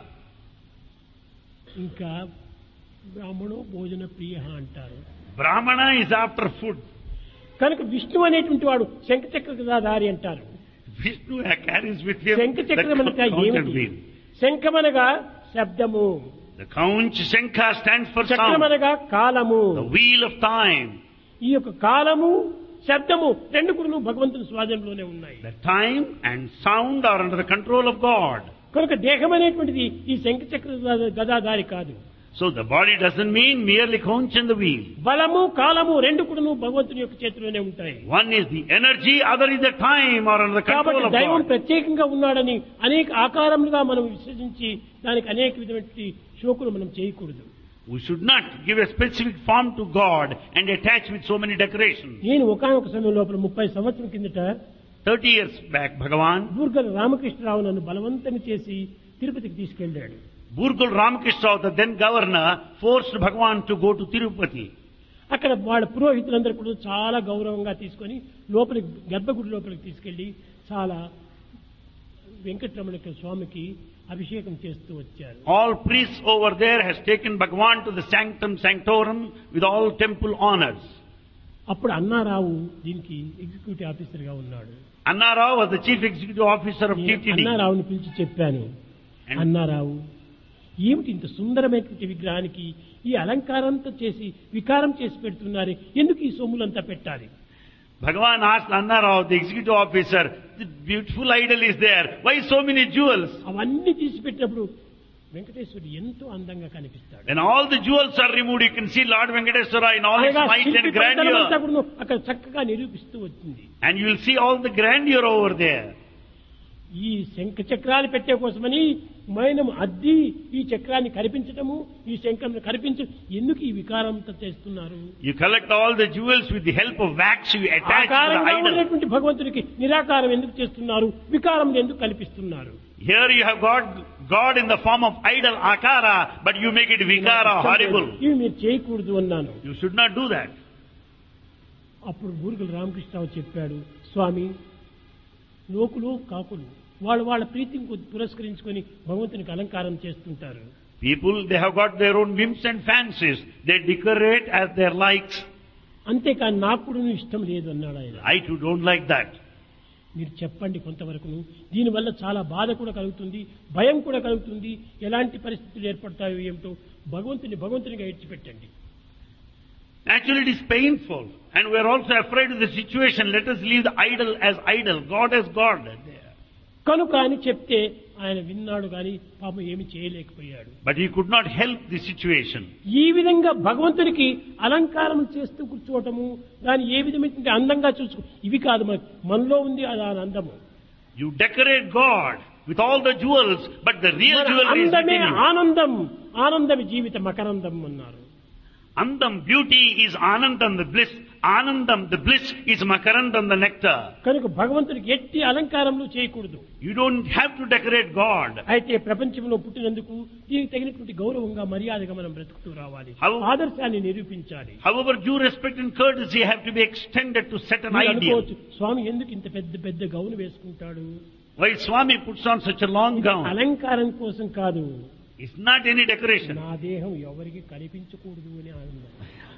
ఇంకా బ్రాహ్మణో భోజన ప్రియ అంటారు. Brahmana is after food. కనుక విష్ణు అనేటువంటి వాడు శంఖచక్ర గదాధారి అంటారు. Vishnu carries with him the శంఖచక్రం అనగా conch and ఏమిటి? wheel. శంఖమనగా శబ్దము, The conch shankha stands for sound. చక్రమనగా కాలము. The wheel of time. ఈ యొక్క కాలము శబ్దము రెండు కూడా భగవంతుని స్వాధీనంలోనే ఉన్నాయి. The time and sound are under the control of God. కనుక దేహం అనేటువంటిది ఈ శంఖచక్ర గదాధారి కాదు. So the body doesn't mean merely conch and the wheel. బలము కాలము రెండు కూడా భగవంతుని యొక్క చేతిలోనే ఉంటాయి. One is the energy, other is the time or under the control కాబట్టి of దైవం God. ప్రత్యేకంగా ఉన్నాడని అనేక ఆకారములుగా మనం విశ్వసించి దానికి అనేక విధమైన షోకులు మనం చేయకూడదు. We should not give a specific form to God and attach with so many decorations. నేను ఒకానొక సమయం లోపల 30 సంవత్సరం కిందట 30 years back, Bhagavan, బూర్గల రామకృష్ణరావు నన్ను బలవంతం చేసి తిరుపతికి తీసుకెళ్ళాడు. Burgul Ramakrishna, the then governor, forced Bhagavan to go to Tirupati. అక్కడ వాళ్ళ పురోహితులందరూ కూడా చాలా గౌరవంగా తీసుకొని లోపలికి గర్భగుడి లోపలికి తీసుకెళ్లి చాలా వెంకటరమణ స్వామికి అభిషేకం చేస్తూ వచ్చారు. All priests over there has taken Bhagavan to the sanctum sanctorum with all temple honors. అప్పుడు అన్నారావు దీనికి ఎగ్జిక్యూటివ్ ఆఫీసర్ గా ఉన్నాడు. Anna Rao was the chief executive officer of నేను TTD. అన్నారావుని పిలిచి చెప్పాను, And- అన్నారావు ఏమిటి ఇంత సుందరమైనటువంటి విగ్రహానికి ఈ అలంకారంతో చేసి వికారం చేసి పెడుతున్నారు, ఎందుకు ఈ సొమ్ములంతా పెట్టాలి? Bhagavan asked Anna Rao, the executive officer, the beautiful idol is there. Why so many jewels? అవన్నీ తీసి పెట్టినప్పుడు వెంకటేశ్వరుడు ఎంతో అందంగా కనిపిస్తాడు. When all the jewels are removed, you can see Lord Venkateswara in all his అనగా might శిల్పి and పరికరమంతా grandeur. కూడా అక్కడ చక్కగా నిరూపిస్తూ వచ్చింది. And you will see all the grandeur over there. ఈ శంఖ చక్రాలు పెట్టే కోసమని మైనం అద్ది ఈ చక్రాన్ని కనిపించటము, ఈ శంఖంను కనిపించడం, ఎందుకు ఈ వికారంతో చేస్తున్నారు? You collect all the jewels with the help of wax you attach to the ఆకారంగా idol. ఉన్నటువంటి భగవంతుడికి నిరాకారం ఎందుకు చేస్తున్నారు? వికారం ఎందుకు కల్పిస్తున్నారు? Here you have got God in the form of idol akara, but you make it vikara, horrible. ఇవి మీరు చేయకూడదు అన్నాను. You should not do that. అప్పుడు బూర్గుల రామకృష్ణరావు చెప్పాడు, స్వామి లోకులు కాకులు వాళ్ళ వాళ్ళ ప్రీతిని పురస్కరించుకొని భగవంతునికి అలంకారం చేస్తుంటారు. People, they have got their own whims and fancies. They decorate as their likes. అంతేకాని నాకు కూడా ఇష్టం లేదు అన్నాడు ఆయన. I too don't like that. మీరు చెప్పండి కొంతవరకును. దీనివల్ల చాలా బాధ కూడా కలుగుతుంది, భయం కూడా కలుగుతుంది. ఎలాంటి పరిస్థితులు ఏర్పడతాయో ఏమిటో భగవంతునిగా ఇచ్చిపెట్టండి. Actually, it is painful, and we are also afraid of the situation. Let us leave the idol as idol, God as God. కనుక అని చెప్తే ఆయన విన్నాడు కానీ పాపం ఏమి చేయలేకపోయాడు. But he could not help the situation. ఈ విధంగా భగవంతునికి అలంకారం చేస్తూ కూర్చోవటము, దాన్ని ఏ విధమైన అందంగా చూసుకో, ఇవి కాదు మనలో ఉంది అది అందము. You decorate God with all the jewels, but the real jewelry is అందమే within you. ఆనందం, ఆనందమి జీవిత మకరందం అన్నారు. Andam, beauty is Anandam, the bliss. Anandam, the bliss is Makarandam, the nectar. కనుక భగవంతుడికి ఎట్టి అలంకారములు చేయకూడదు. You don't have to decorate God. అయితే ప్రపంచంలో పుట్టినందుకు దీనికి తగినటువంటి గౌరవంగా మర్యాదగా మనం బ్రతుకుతూ రావాలి. ఆదర్శాన్ని నిరూపించాలి. However, due respect and courtesy have to be extended to set an మీరు ideal. అనుకోవచ్చు, స్వామి ఎందుకు ఇంత పెద్ద పెద్ద గౌను వేసుకుంటాడు? Why Swami puts on such a long gown? అలంకారం కోసం కాదు, It's not any decoration. నా దేహం ఎవరికి కనిపించకూడదు అని ఆనందం.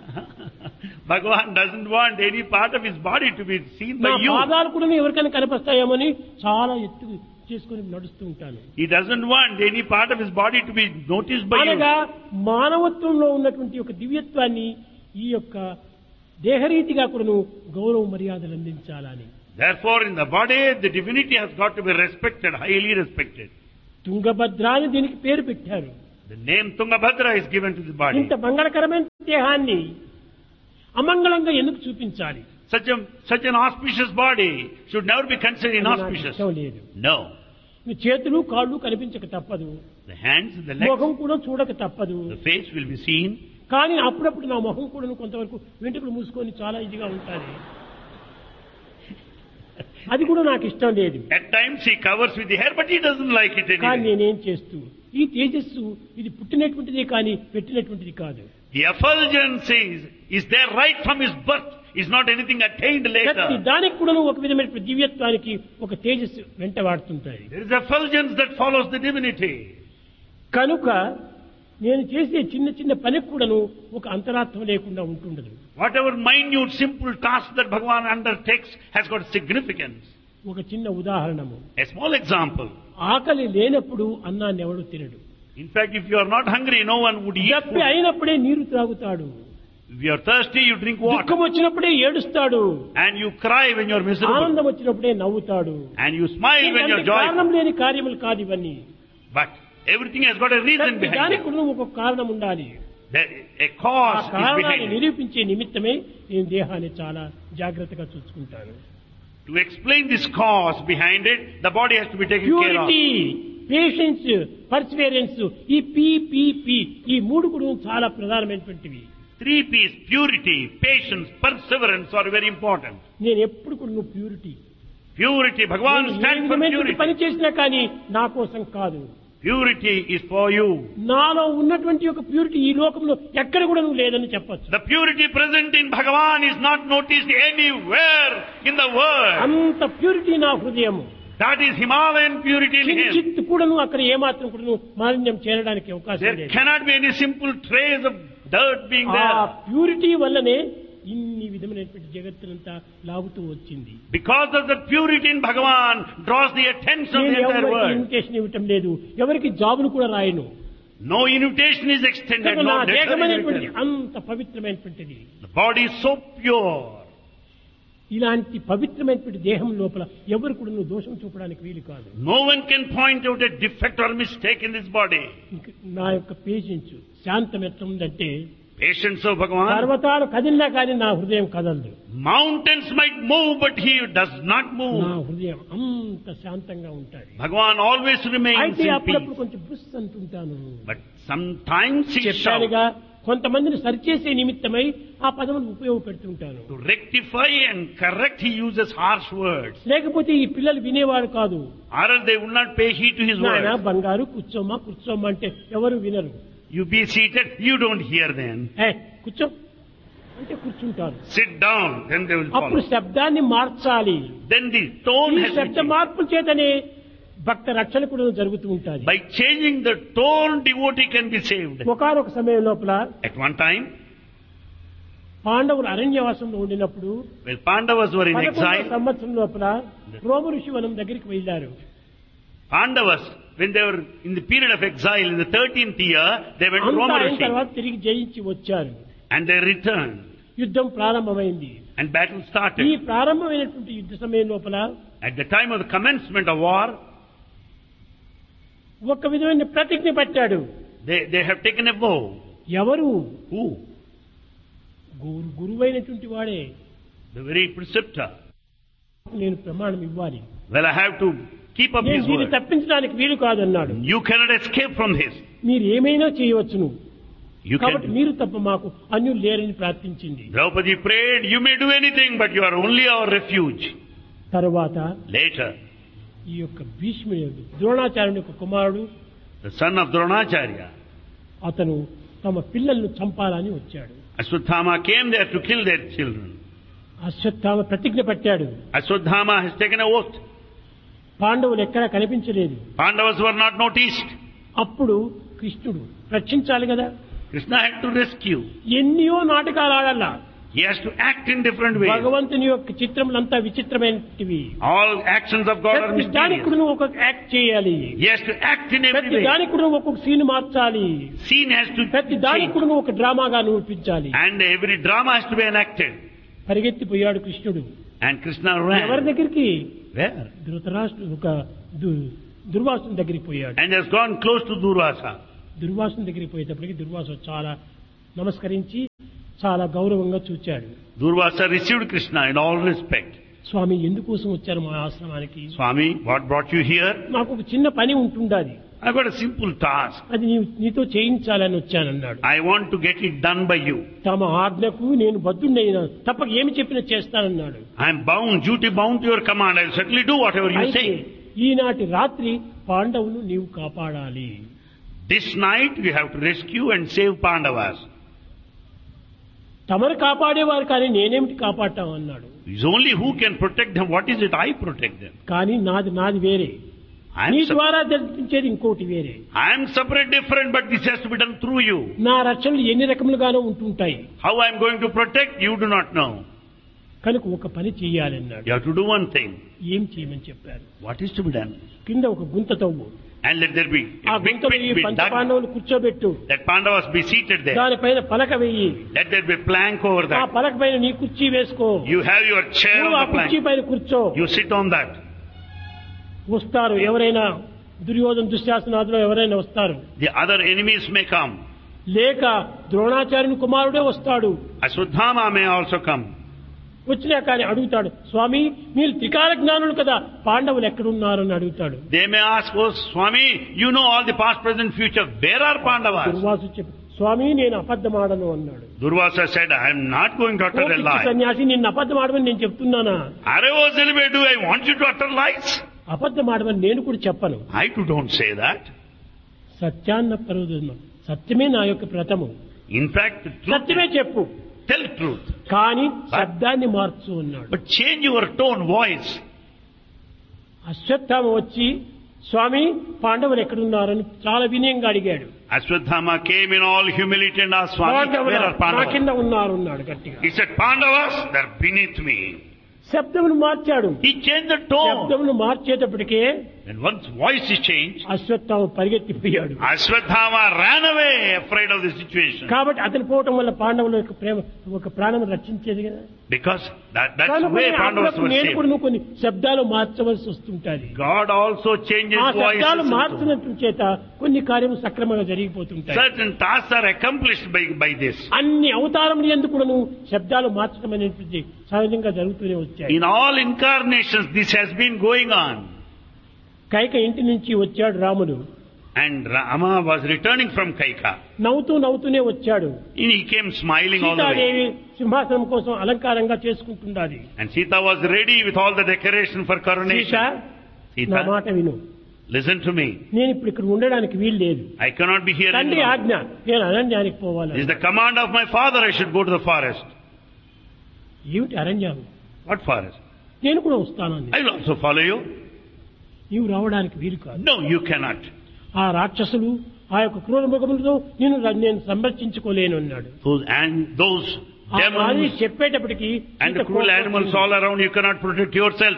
Bhagavan doesn't want any part of his body to be seen నా by you. పాదాలు కూడా ఎవరికైనా కనిపిస్తాయేమని చాలా ఎత్తు చేసుకుని నడుస్తూ ఉంటాను. He doesn't want any part of his body to be noticed by you. అనగా మానవత్వంలో ఉన్నటువంటి ఒక దివ్యత్వాన్ని ఈ యొక్క దేహరీతిగా కూడాను గౌరవ మర్యాదలు అందించాలని. Therefore, in the body, the divinity has got to be respected, highly respected. Tungabhadra అని దీనికి పేరు పెట్టారు. The name Tungabhadra is given to the body. ఇంత మంగళకరమైన దేహాన్ని అమంగళంగా ఎందుకు చూపించాలి? Such an auspicious body should never be considered inauspicious. No. చేతులు కాళ్ళు కనిపించక తప్పదు. The hands, the legs, ముఖం కూడా చూడక తప్పదు. the face will be seen. కానీ అప్పుడప్పుడు నా ముఖం కూడా కొంతవరకు వెంట్రుకలు మూసుకొని చాలా ఇదిగా ఉంటుంది. అది కూడా నాకు ఇష్టం లేదు. At times he covers with the hair, but he doesn't like it కానీ anyway. నేనేం చేస్తూ ఈ తేజస్సు ఇది పుట్టినటువంటిదే కానీ పెట్టినటువంటిది కాదు. The effulgence is there right from his birth, is not anything attained ప్రతి later. దానికి కూడా ఒక విధమైన దివ్యత్వానికి ఒక తేజస్సు వెంట వాడుతుంటాయి. There is effulgence that follows the divinity. కనుక నేను చేసే చిన్న చిన్న పనికి కూడాను ఒక అంతరార్థం లేకుండా ఉంటుండదు. Whatever minute, simple task that Bhagavan undertakes has got significance. ఒక చిన్న ఉదాహరణము. A small example. ఆకలి లేనప్పుడు అన్నాన్ని ఎవడు తినడు. In fact, if you are not hungry, no one would eat దప్పి food. అయినప్పుడే నీరు త్రాగుతాడు. If you are thirsty, you drink water. దుఃఖం వచ్చినప్పుడే ఏడుస్తాడు. And you cry when you are miserable. ఆనందం వచ్చినప్పుడే నవ్వుతాడు. And you smile when you are కారణం joyful. లేని కార్యములు కాదు ఇవన్నీ. But everything has got a reason behind దానికి it. కూడా ఒక కారణం ఉండాలి. A cause ఆ is కారణాన్ని behind it. నిరూపించే నిమిత్తమే నేను దేహాన్ని చాలా జాగ్రత్తగా చూసుకుంటాను. To explain this cause behind it, the body has to be taken care of. Purity, patience, perseverance, ఈ పి ఈ మూడు కూడా చాలా ప్రధానమైనటువంటివి. 3 P's, purity, patience, perseverance are very important. నేను ఎప్పుడు కూడా నువ్వు purity. Purity, Bhagavan stands for పని purity. చేసినా కానీ నా కోసం కాదు. Purity is for you. నాలో ఉన్నటువంటి ఒక ప్యూరిటీ ఈ లోకంలో ఎక్కడ కూడా నువ్వు లేదని చెప్పొచ్చు. The purity present in Bhagavan is not noticed anywhere in the world. అంత ప్యూరిటీ నా హృదయము. That is Himalayan purity in him. కించిత్ కూడాను అక్కడ ఏమాత్రం కూడాను మాలిన్యం చేరడానికి అవకాశం There లేదు. cannot be any simple trace of dirt being ఆ there. ప్యూరిటీ వల్లనే ఇన్ని విధమైనటువంటి జగత్తునంతా లాగుతూ వచ్చింది. Because of the purity in Bhagavan draws the attention of the నేను entire ఎవరికి world. ఇన్విటేషన్ ఇవ్వటం లేదు, ఎవరికి జాబులు కూడా రాయను. No invitation is extended. నా No letter is దేహమైనటువంటి written. అంత పవిత్రమైనటువంటిది. The body is so pure. ఇలాంటి పవిత్రమైనటువంటి దేహం లోపల ఎవరు కూడా నువ్వు దోషం చూపడానికి వీలు కాదు. No one can point out a defect or mistake in this body. నా యొక్క పేషెన్స్ శాంతం ఎట్లా ఉందంటే Patience of Bhagavan. పర్వతాలు కదిలినా కానీ నా హృదయం కదలదు. Mountains might move, but he does not నా move. హృదయం అంత శాంతంగా ఉంటుంది. Bhagavan always remains అయితే in అప్పుడప్పుడు peace. కొంచెం బుస్ అంటుంటాను. But sometimes he shouts. చెప్పానుగా కొంతమందిని సరిచేసే నిమిత్తమై ఆ పదమును ఉపయోగపెడుతుంటాను. To rectify and correct, he uses harsh words. లేకపోతే ఈ పిల్లలు వినేవారు కాదు. Or else they would not pay heed to his నాయనా words. బంగారు కూర్చోమ్మా కూర్చోమ్మా అంటే ఎవరు వినరు. You be seated, you don't hear them. కూర్చో అంటే కూర్చుంటారు. Sit down, then they will అప్పుడు follow. శబ్దాన్ని మార్చాలి. Then the tone ఈ has to శబ్ద change. మార్పుల చేతనే భక్త రక్షణ కూడా జరుగుతూ ఉంటుంది. By changing the tone, devotee can be saved. ఒకనొక సమయం లోపల At one time, పాండవులు అరణ్యవాసంలో ఉండినప్పుడు when Pandavas were in 11వ exile, సంవత్సరం లోపల రోమ ఋషి వనం దగ్గరికి వెళ్ళారు. Pandavas, when they were in the period of exile in the 13th year, they went to అంతా Roma అయిన Rishi తర్వాత తిరిగి జయించి వచ్చారు. and they returned యుద్ధం ప్రారంభమైంది. and battle ఈ started. ప్రారంభమైనటువంటి యుద్ధ సమయం లోపల At the time of the commencement of war, ఒక విధమైన ప్రతిజ్ఞ పట్టాడు. they have taken a vow. ఎవరు? Who? గురువైనటువంటి వాడే. The very preceptor. నేను ప్రమాణం ఇవ్వాలి. Well, I have to keep up నేను his దీన్ని word. తప్పించడానికి వీలు కాదన్నాడు. You cannot escape from this. మీరు ఏమైనా చేయవచ్చును, You కాబట్టి can. మీరు తప్ప మాకు అన్యులు లేరని ప్రార్థించింది. Draupadi prayed, you may do anything, but you are only our refuge. తరువాత Later, ఈ యొక్క భీష్ముడు ద్రోణాచార్యుని యొక్క కుమారుడు the son of Dronacharya, అతను తమ పిల్లలను చంపాలని వచ్చాడు. Ashwatthama came there to kill their children. Ashwatthama ప్రతిజ్ఞ పట్టాడు. Ashwatthama has taken an oath. పాండవులు ఎక్కడా కనిపించలేదు. Pandavas were not noticed. అప్పుడు కృష్ణుడు రక్షించాలి కదా. Krishna had to rescue. ఎన్నో నాటకాలు ఆడాల. He has to act in different ways. భగవంతుని యొక్క చిత్రములంతా విచిత్రమైనవి. All actions of God are ప్రతి దానికి mysterious. నువ్వు ఒక యాక్ట్ చేయాలి. He has to act in every ప్రతి way. దానికి నువ్వు ఒక్కొక్క సీన్ మార్చాలి. Scene has to ప్రతి దానికి change. నువ్వు ఒక డ్రామాగా నిరూపించాలి. And every drama has to be enacted. పరిగెత్తిపోయాడు కృష్ణుడు. And Krishna ఎవరి ran. దగ్గరికి? Where? ధృతరాష్ట్రుడు ఒక దుర్వాసుని దగ్గరికి పోయాడు. And has gone close to Durvasa. దుర్వాసుని దగ్గరికి పోయేటప్పటికి దుర్వాసు చాలా నమస్కరించి చాలా గౌరవంగా చూచాడు. Durvasa received Krishna in all respect. స్వామి ఎందుకోసం వచ్చారు మా ఆశ్రమానికి? Swami, what brought you here? నాకు ఒక చిన్న పని ఉంటుండాది, I've got a simple task. అది నీతో చేయించాలని వచ్చానన్నాడు. I want to get it done by you. తమ ఆజ్ఞకు నేను బద్ధుడైనా తప్పక ఏమి చెప్పినా చేస్తానన్నాడు. I am bound, duty bound to your command. I will certainly do whatever you అయితే say. ఈనాటి రాత్రి పాండవులు నీవు కాపాడాలి. This night you have to rescue and save Pandavas. తమరు కాపాడేవారు కానీ నేనేమిటి కాపాడటం అన్నాడు. It's only who can protect them. What is it? I protect them. కానీ నాది వేరే, నీ ద్వారా జరిపించేది ఇంకోటి వేరే. I am separate, different, but this has to be done through you. నా రక్షణలు ఎన్ని రకములుగానో ఉంటుంటాయి. How I am going to protect, you do not know. కనుక ఒక పని చెయ్యాలన్నాడు. You have to do one thing. ఏం చేయమని చెప్పారు? What is to be done? కింద ఒక గుంత తవ్వు, And let there be ఆ a big గుంతలో pit ఈ be పంచ dug. పాండవులు కూర్చోబెట్టు, Let Pandavas be seated there. దానిపైన పలక వెయ్యి, Let there be a plank over ఆ that. పలక పైన నీ కుర్చీ వేసుకో, You have your chair నువ్వు ఆ on the కుర్చీ plank. పైన కూర్చో. You sit on that. వస్తారు ఎవరైనా, దుర్యోధన దుశ్శాసనాదులు ఎవరైనా వస్తారు, The other enemies may come. లేక ద్రోణాచార్యుని కుమారుడే వస్తాడు. Ashwadhama may also come. వచ్చినా కానీ అడుగుతాడు, స్వామి మీరు త్రికాల జ్ఞానులు కదా, పాండవులు ఎక్కడున్నారు అని అడుగుతాడు. They may ask, oh Swami, you know all the past, present, future. Where are Pandavas? Durvasu చెప్పి, స్వామి నేను అబద్ధమాడను అన్నాడు. Durvasa said, I am not going to oh utter a పిచ్చి lie. సన్యాసి, నిన్ను అబద్ధమాడమని నేను చెప్తున్నానా? Aravosilve, do I want you to utter lies? అబద్ధమాడమని నేను కూడా చెప్పను. I too don't say that. సత్యాన్న పరుదును, సత్యమే నా యొక్క వ్రతము, In fact, the truth, సత్యమే చెప్పు, tell truth. కానీ శబ్దాన్ని మార్చు అన్నాడు. But change your tone, voice. Ashwatthama వచ్చి, స్వామి పాండవులు ఎక్కడున్నారని చాలా వినయంగా అడిగాడు. Ashwadhama came in all humility and asked, Swami, పాండవులు where are నా Pandavas? కింద ఉన్నారు అన్నాడు గట్టిగా. He said, Pandavas, they're beneath me. శబ్దమును మార్చాడు. He changed the tone. శబ్దమును మార్చేటప్పటికే And once voice is changed, Ashwatthama పరిగెత్తిపోయాడు. Ashwadhama ran away, afraid of the situation. కాబట్టి అతను పోవటం వల్ల పాండవుల యొక్క ప్రేమ ఒక ప్రాణం రక్షించేది కదా. Because that's the కనుక way Pandavas అప్పుడప్పుడు were నేను saved. కూడా నువ్వు కొన్ని శబ్దాలు మార్చవలసి వస్తుంటాది. God also changes ఆ శబ్దాలు voices. మార్చినట్టు చేత కొన్ని కార్యము సక్రమంగా జరిగిపోతుంటాయి. Certain tasks are accomplished by this. అన్ని అవతారములు ఎందుకు కూడా నువ్వు శబ్దాలు మార్చడం అనేటువంటి సహజంగా జరుగుతూనే వచ్చాయి. In all incarnations, this has been going on. Kaika ఇంటి నుంచి వచ్చాడు రాముడు. And Rama was returning from Kaika. నవ్వుతూనే వచ్చాడు. And he came smiling all the way. Sitadevi సింహాసనం కోసం అలంకారంగా చేసుకుంటున్నది. And Sita was ready with all the decoration for Sita, coronation. నా Sita, మాట విను, listen to me. నేను ఇప్పుడు ఇక్కడ ఉండడానికి వీలు లేదు. I cannot be here తండ్రి anymore. ఆజ్ఞ, నేను అరణ్యానికి పోవాలి. It is the command of my father I should go to the forest. ఏమిటి అరణ్యం? What forest? నేను కూడా వస్తానండి. I will also follow you. నీవు రావడానికి వీలు కాదు. No, you cannot. ఆ రాక్షసులు ఆ యొక్క క్రూర మృగములతో నేను సంరక్షించుకోలేను అన్నాడు. Those ఆ మాదిరి demons చెప్పేటప్పటికి and the cruel animals all around, you cannot protect yourself.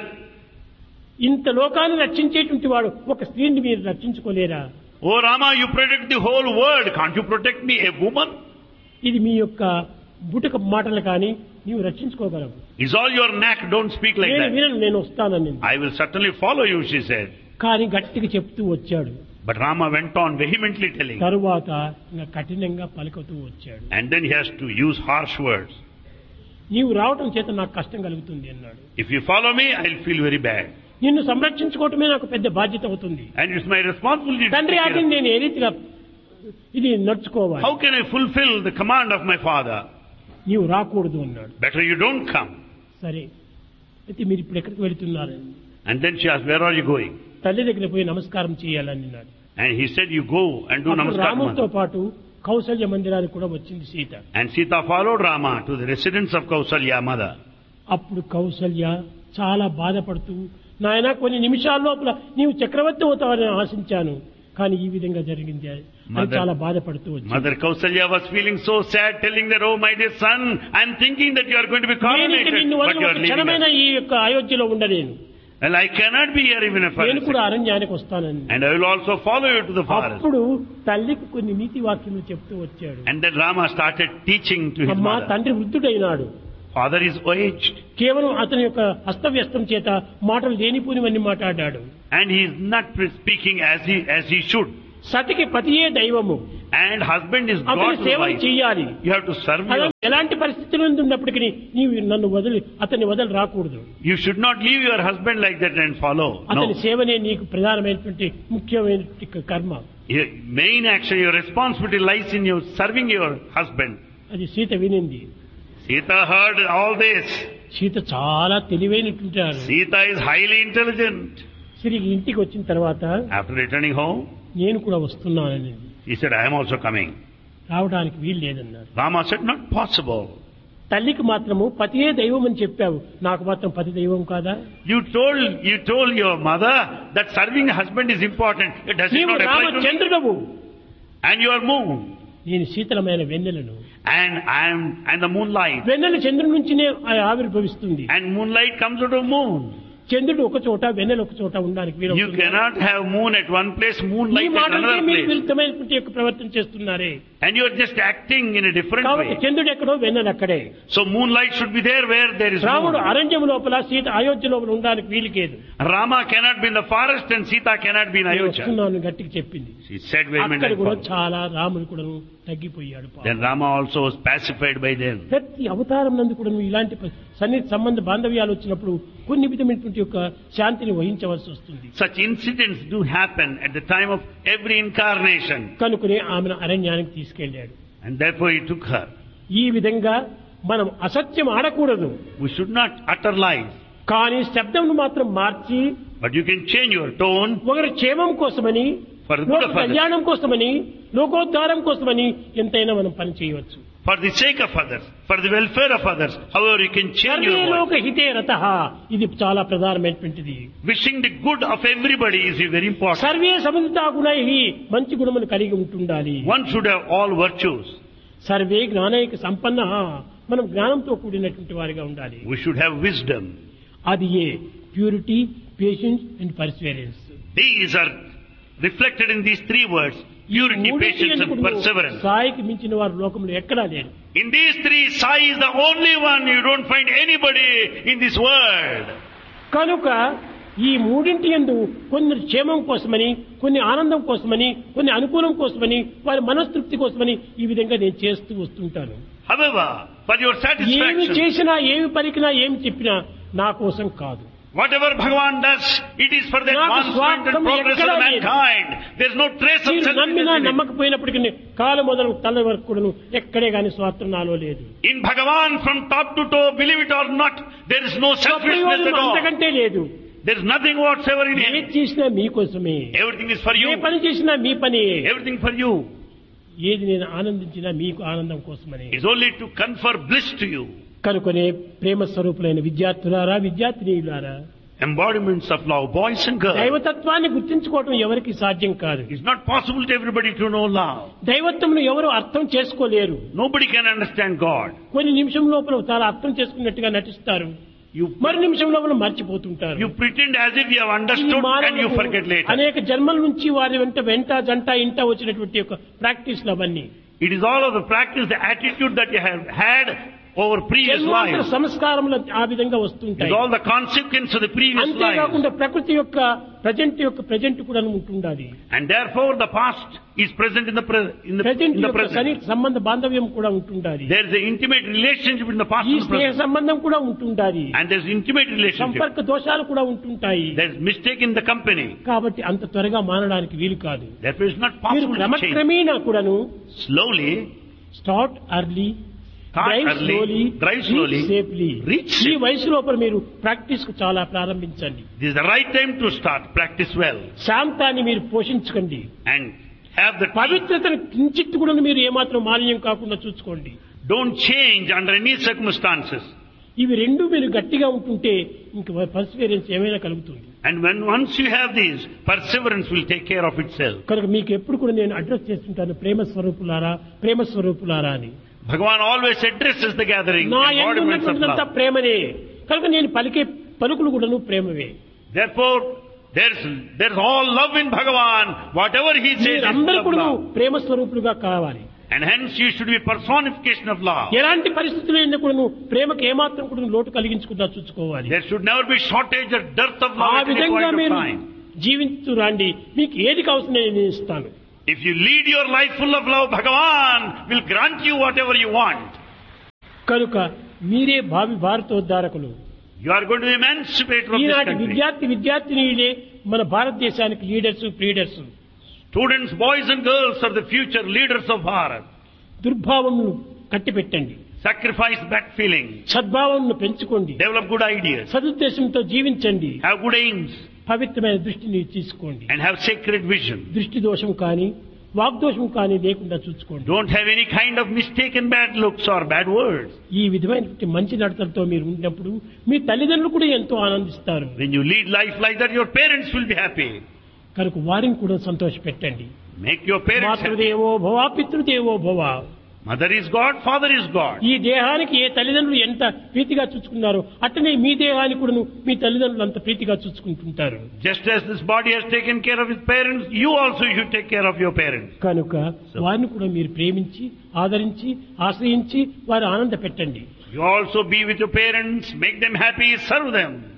ఇంత లోకాన్ని రక్షించేటువంటి వాడు ఒక స్త్రీని మీరు రక్షించుకోలేరా? Oh Rama, you protect the whole world. Can't you protect me, a woman? ఇది మీ యొక్క బుటక మాటలు కానీ నీవు రక్షించుకోగలవు. Is all your knack? Don't speak like నేను that. వినను, నేను వస్తానని. I will certainly follow you, she said. కానీ గట్టిగా చెప్తూ వచ్చాడు. But Rama went on vehemently telling. తరువాత ఇంకా కఠినంగా పలుకుతూ వచ్చాడు. And then he has to use harsh words. నీవు రావటం చేత నాకు కష్టం కలుగుతుంది అన్నాడు. If you follow me, I'll feel very bad. నిన్ను సంరక్షించుకోవటమే నాకు పెద్ద బాధ్యత అవుతుంది. And it's my responsibility to తండ్రి take care ఆజ్ఞని of. నేను ఏ రీతిగా ఇది నడుచుకోవాలి? How can I fulfill the command of my father? నీవు రాకూడదు అన్నాడు. Better you don't come. సరే, అయితే మీరు ఇప్పుడు ఎక్కడికి వెళుతున్నారు? And then she asked, where are you going? తల్లి దగ్గర పోయి నమస్కారం చేయాలని అన్నాడు. And he said, you go and do అప్పుడు రాముడితో namaskar. పాటు కౌసల్య మందిరానికి కూడా వచ్చింది Sita. And Sita followed Rama to the residence of Kausalya, mother. అప్పుడు కౌసల్య చాలా బాధపడుతూ, నాయనా కొన్ని నిమిషాల లోపల నీవు చక్రవర్తి అవుతావని ఆశించాను, కానీ ఈ విధంగా జరిగింది అని చాలా బాధపడుతూ వచ్చింది. Mother Kausalya was feeling so sad, telling that, oh my dear son, I am thinking that you are going to be coronated, but you are leaving క్షణమైన us. ఈ యొక్క అయోధ్యలో ఉండలేను. Well, I cannot be here even if I నేను కూడా అరణ్యానికి వస్తానని. and I will also follow you to the forest. అప్పుడు తల్లికి కొన్ని నీతి వాక్యములు చెప్తూ వచ్చాడు. And then Rama started teaching to his అమ్మా, mother. తండ్రి వృద్ధుడైనాడు. Father is aged. కేవలం అతని యొక్క హస్తవ్యస్తం చేత మాటలు లేనిపోనివన్నీ మాట్లాడాడు. And he is not speaking as he should. సతికి పతియే దైవము. And husband is అతని God to సేవ wife. చేయాలి. You have to serve your. ఎలాంటి పరిస్థితులు ఉన్నప్పటికీ నీవు నన్ను అతన్ని వదిలి రాకూడదు. You should not leave your husband like that and follow. అతని No. సేవనే నీకు ప్రధానమైనటువంటి ముఖ్యమైన కర్మ. Your main action, your responsibility lies in your serving your husband. అది Sita వినింది. Sita heard all this. Sita చాలా తెలివైనటువంటి వారు. Sita is highly intelligent. తిరిగి ఇంటికి వచ్చిన తర్వాత After returning home, నేను కూడా వస్తున్నానని. he said, I am also coming. రావడానికి వీలు లేదన్నారు. Rama said, not possible. తల్లికి మాత్రము పతియే దైవం అని చెప్పావు, నాకు మాత్రం పతి దైవం కాదా? You told your mother that serving a husband is important. It does నీవు not apply to me. రామచంద్రుడవు, And you are moon. నేను శీతలమైన వెన్నెలను. And I am the moonlight. వెన్నెల చంద్రుడి నుంచినే ఆవిర్భవిస్తుంది. And moonlight comes out of moon. చంద్రుడు ఒక చోట, వెన్నెల ఒక చోట ఉండడానికి వీలు. You cannot have moon at one place, ఈ moonlight at మాటలకే another మీరు place. విరుద్ధమైనటువంటి యొక్క ప్రవర్తన చేస్తున్నారే. And you are just acting in a different కాబట్టి way. చంద్రుడు ఎక్కడో వెన్నెల అక్కడే. So moonlight should be there where there is రాముడు moon. అరణ్యం లోపల, సీత అయోధ్య లోపల ఉండడానికి వీలుకేదు. Rama cannot be in the forest and Sita cannot be in Ayodhya. వస్తున్నాను గట్టికి చెప్పింది. She said very అక్కడ కూడా many. చాలా రాముడు కూడా తగ్గిపోయాడు. Then Rama also was pacified by them. ప్రతి అవతారం నందు కూడా ఇలాంటి సన్నిహిత సంబంధ బాంధవ్యాలు వచ్చినప్పుడు కొన్ని విధమైనటువంటి యొక్క శాంతిని వహించవలసి వస్తుంది. Such incidents do happen at the time of every incarnation. కనుకనే ఆమెను అరణ్యానికి తీసుకెళ్లాడు. And therefore he took her. ఈ విధంగా మనం అసత్యం ఆడకూడదు. We should not utter lies. కానీ శబ్దంను మాత్రం మార్చి But you can change your tone ఒకరి క్షేమం కోసమని, for the good లోక of others. కళ్యాణం కోసమని, లోకోద్ధారం కోసమని ఎంతైనా మనం పని చేయవచ్చు. For the sake of others. For the welfare of others. However, you can change survey your లోక voice. హితే రతః, ఇది చాలా ప్రధానమైనటువంటిది. Wishing the good of everybody is very important. Survey సముదితా గుణైః, మంచి గుణములు కలిగి ఉంటుండాలి. One should have all virtues. Survey జ్ఞానైక సంపన్న, మనం జ్ఞానంతో కూడినటువంటి వారిగా ఉండాలి. We should have wisdom. అది ఏ purity, patience and Perseverance. These are reflected in these three words. Purity, patience and perseverance. సాయికి మించిన వారు లోకంలో ఎక్కడా లేరు. In these three, Sai is the only one. You don't find anybody in this world. కనుక ఈ మూడింటి యందు కొన్ని క్షేమం కోసమని, కొన్ని ఆనందం కోసమని, కొన్ని అనుకూలం కోసమని, వారి మనస్తృప్తి కోసమని ఈ విధంగా నేను చేస్తూ వస్తుంటాను. However, for your ఏమి satisfaction, చేసినా, ఏమి పలికినా, ఏమి చెప్పినా నా కోసం కాదు. whatever Bhagavan does, it is for the నాకు advancement and స్వార్థం progress of ఎక్కడా లేదు. mankind. There is no trace of మీరు selfishness నమ్మినా in it. నమ్మకపోయినప్పటికీ కాలు మొదలు తల వరకు కూడా ఎక్కడే గాని స్వార్థం నాలో లేదు. In Bhagavan, from top to toe, believe it or not, there is no selfishness at all. అంతకంటే లేదు. There is nothing whatsoever in ఏది it. చేసినా మీకోసమే, Everything is for A you. పని చేసినా మీ పని, Everything for you. ఏది నేను ఆనందించినా మీకు ఆనందం కోసమని. It is only to confer bliss to you. కనుకొనే ప్రేమ స్వరూపులైన విద్యార్థులారా, విద్యార్థినీయులారా, Embodiments of love, boys and girls. దైవతత్వాన్ని గుర్తించుకోవడం ఎవరికి సాధ్యం కాదు. It's not possible to everybody to know love. దైవత్వమును ఎవరు అర్థం చేసుకోలేరు. Nobody can understand God. కొన్ని నిమిషం లోపల చాలా అర్థం చేసుకున్నట్టుగా నటిస్తారు, మరి నిమిషం లోపల మర్చిపోతుంటారు. You pretend as if you have understood and you forget later. అనేక జన్మల నుంచి వారి వెంట జంట ఇంట వచ్చినటువంటి యొక్క ప్రాక్టీస్లు అవన్నీ. It is all of the practice, the attitude that you have had over previous జన్మాంతర lives. సంస్కారములు ఆ విధంగా It వస్తుంటాయి. is all the consequence of the previous lives. అంతేకాకుండా ప్రకృతి యొక్క ప్రజెంట్ కూడా ఉంటుండాలి. And therefore the past is present in the present యొక్క present. సన్నిహిత సంబంధ బాంధవ్యం కూడా ఉంటుండాలి. There is an intimate relationship in the past ఈ and స్నేహ present. సంబంధం కూడా ఉంటుండాలి. And there is intimate relationship. సంపర్క దోషాలు కూడా ఉంటుంటాయి. There is mistake in the company. కాబట్టి అంత త్వరగా మానడానికి వీలు కాదు. Therefore it's not మీరు possible to change. క్రమక్రమేణా కూడాను Slowly, start early, Start drive early, slowly, drive slowly, safely. reach ఈ safe. వయసు లోపల మీరు ప్రాక్టీస్ కు చాలా ప్రారంభించండి. this is the right time to start. Practice well. శాంతాన్ని మీరు పోషించకండి. And have the పవిత్రతను కించిత్తు కూడా మీరు ఏమాత్రం మాలిన్యం కాకుండా చూసుకోండి. Don't change under any circumstances. ఇవి రెండు మీరు గట్టిగా ఉంటుంటే ఇంక పర్సివేరెన్స్ ఏమైనా కలుగుతుంది. And when once you have these, perseverance will take care of itself. కనుక మీకు ఎప్పుడు కూడా నేను అడ్రస్ చేస్తుంటాను ప్రేమ స్వరూపులారా, ప్రేమ స్వరూపులారా అని. Bhagavan always addresses the gathering. నా embodiments of ఎందున్నటువంటిదంతా love. ప్రేమనే. కనుక నేను పలికే పలుకులు కూడాను ప్రేమవే. Therefore, there's all love in Bhagavan. Whatever he says is అందరూ full of కూడా love. ప్రేమ స్వరూపులుగా కావాలి. And hence you should be personification of love. ఎలాంటి పరిస్థితుల్లో కూడా ప్రేమకు ఏమాత్రం కూడా లోటు కలిగించకుండా చూసుకోవాలి. There should never be shortage or dearth of ఆ love at any విధంగా point of మీరు time. జీవించు రండి. మీకు ఏది కావాల్సిన నేను ఇస్తాను. If you lead your life full of love, Bhagavan will grant you whatever you want. కనుక మీరే భావి భారతోద్ధారకులు. You are going to emancipate from this ఈనాటి country. విద్యార్థినీలే మన భారతదేశానికి leaders, ప్రీడర్స్. Students, boys and girls are the future leaders of Bharat. దుర్భావమును కట్టిపెట్టండి. Sacrifice bad feelings. సద్భావమును పెంచుకోండి. Develop good ideas. సదుద్దేశంతో జీవించండి. Have good aims. పవిత్రమైన దృష్టిని తీసుకోండి. And have sacred vision. దృష్టి దోషం కానీ వాగ్దోషం కానీ లేకుండా చూసుకోండి. Don't have any kind of mistaken bad looks or bad words. ఈ విధమైన మంచి నడతలతో మీరు ఉన్నప్పుడు మీ తల్లిదండ్రులు కూడా ఎంతో ఆనందిస్తారు. When you lead life like that, your parents will be happy. కనుక వారిని కూడా సంతోషపెట్టండి. Make your parents happy. మాతృదేవో భవ, పితృదేవో భవ. Mother is God, father is God. ఈ దేహానికి ఏ తల్లిదండ్రులు ఎంత ప్రీతిగా చూసుకున్నారో అట్టనే మీ దేహానికి కూడా మీ తల్లిదండ్రులు అంత ప్రీతిగా చూసుకుంటుంటారు. Just as this body has taken care of its parents, you also should take care of your parents. కనుక వారిని కూడా మీరు ప్రేమించి, ఆదరించి, ఆశ్రయించి వారు ఆనంద పెట్టండి. You also be with your parents, make them happy, serve them.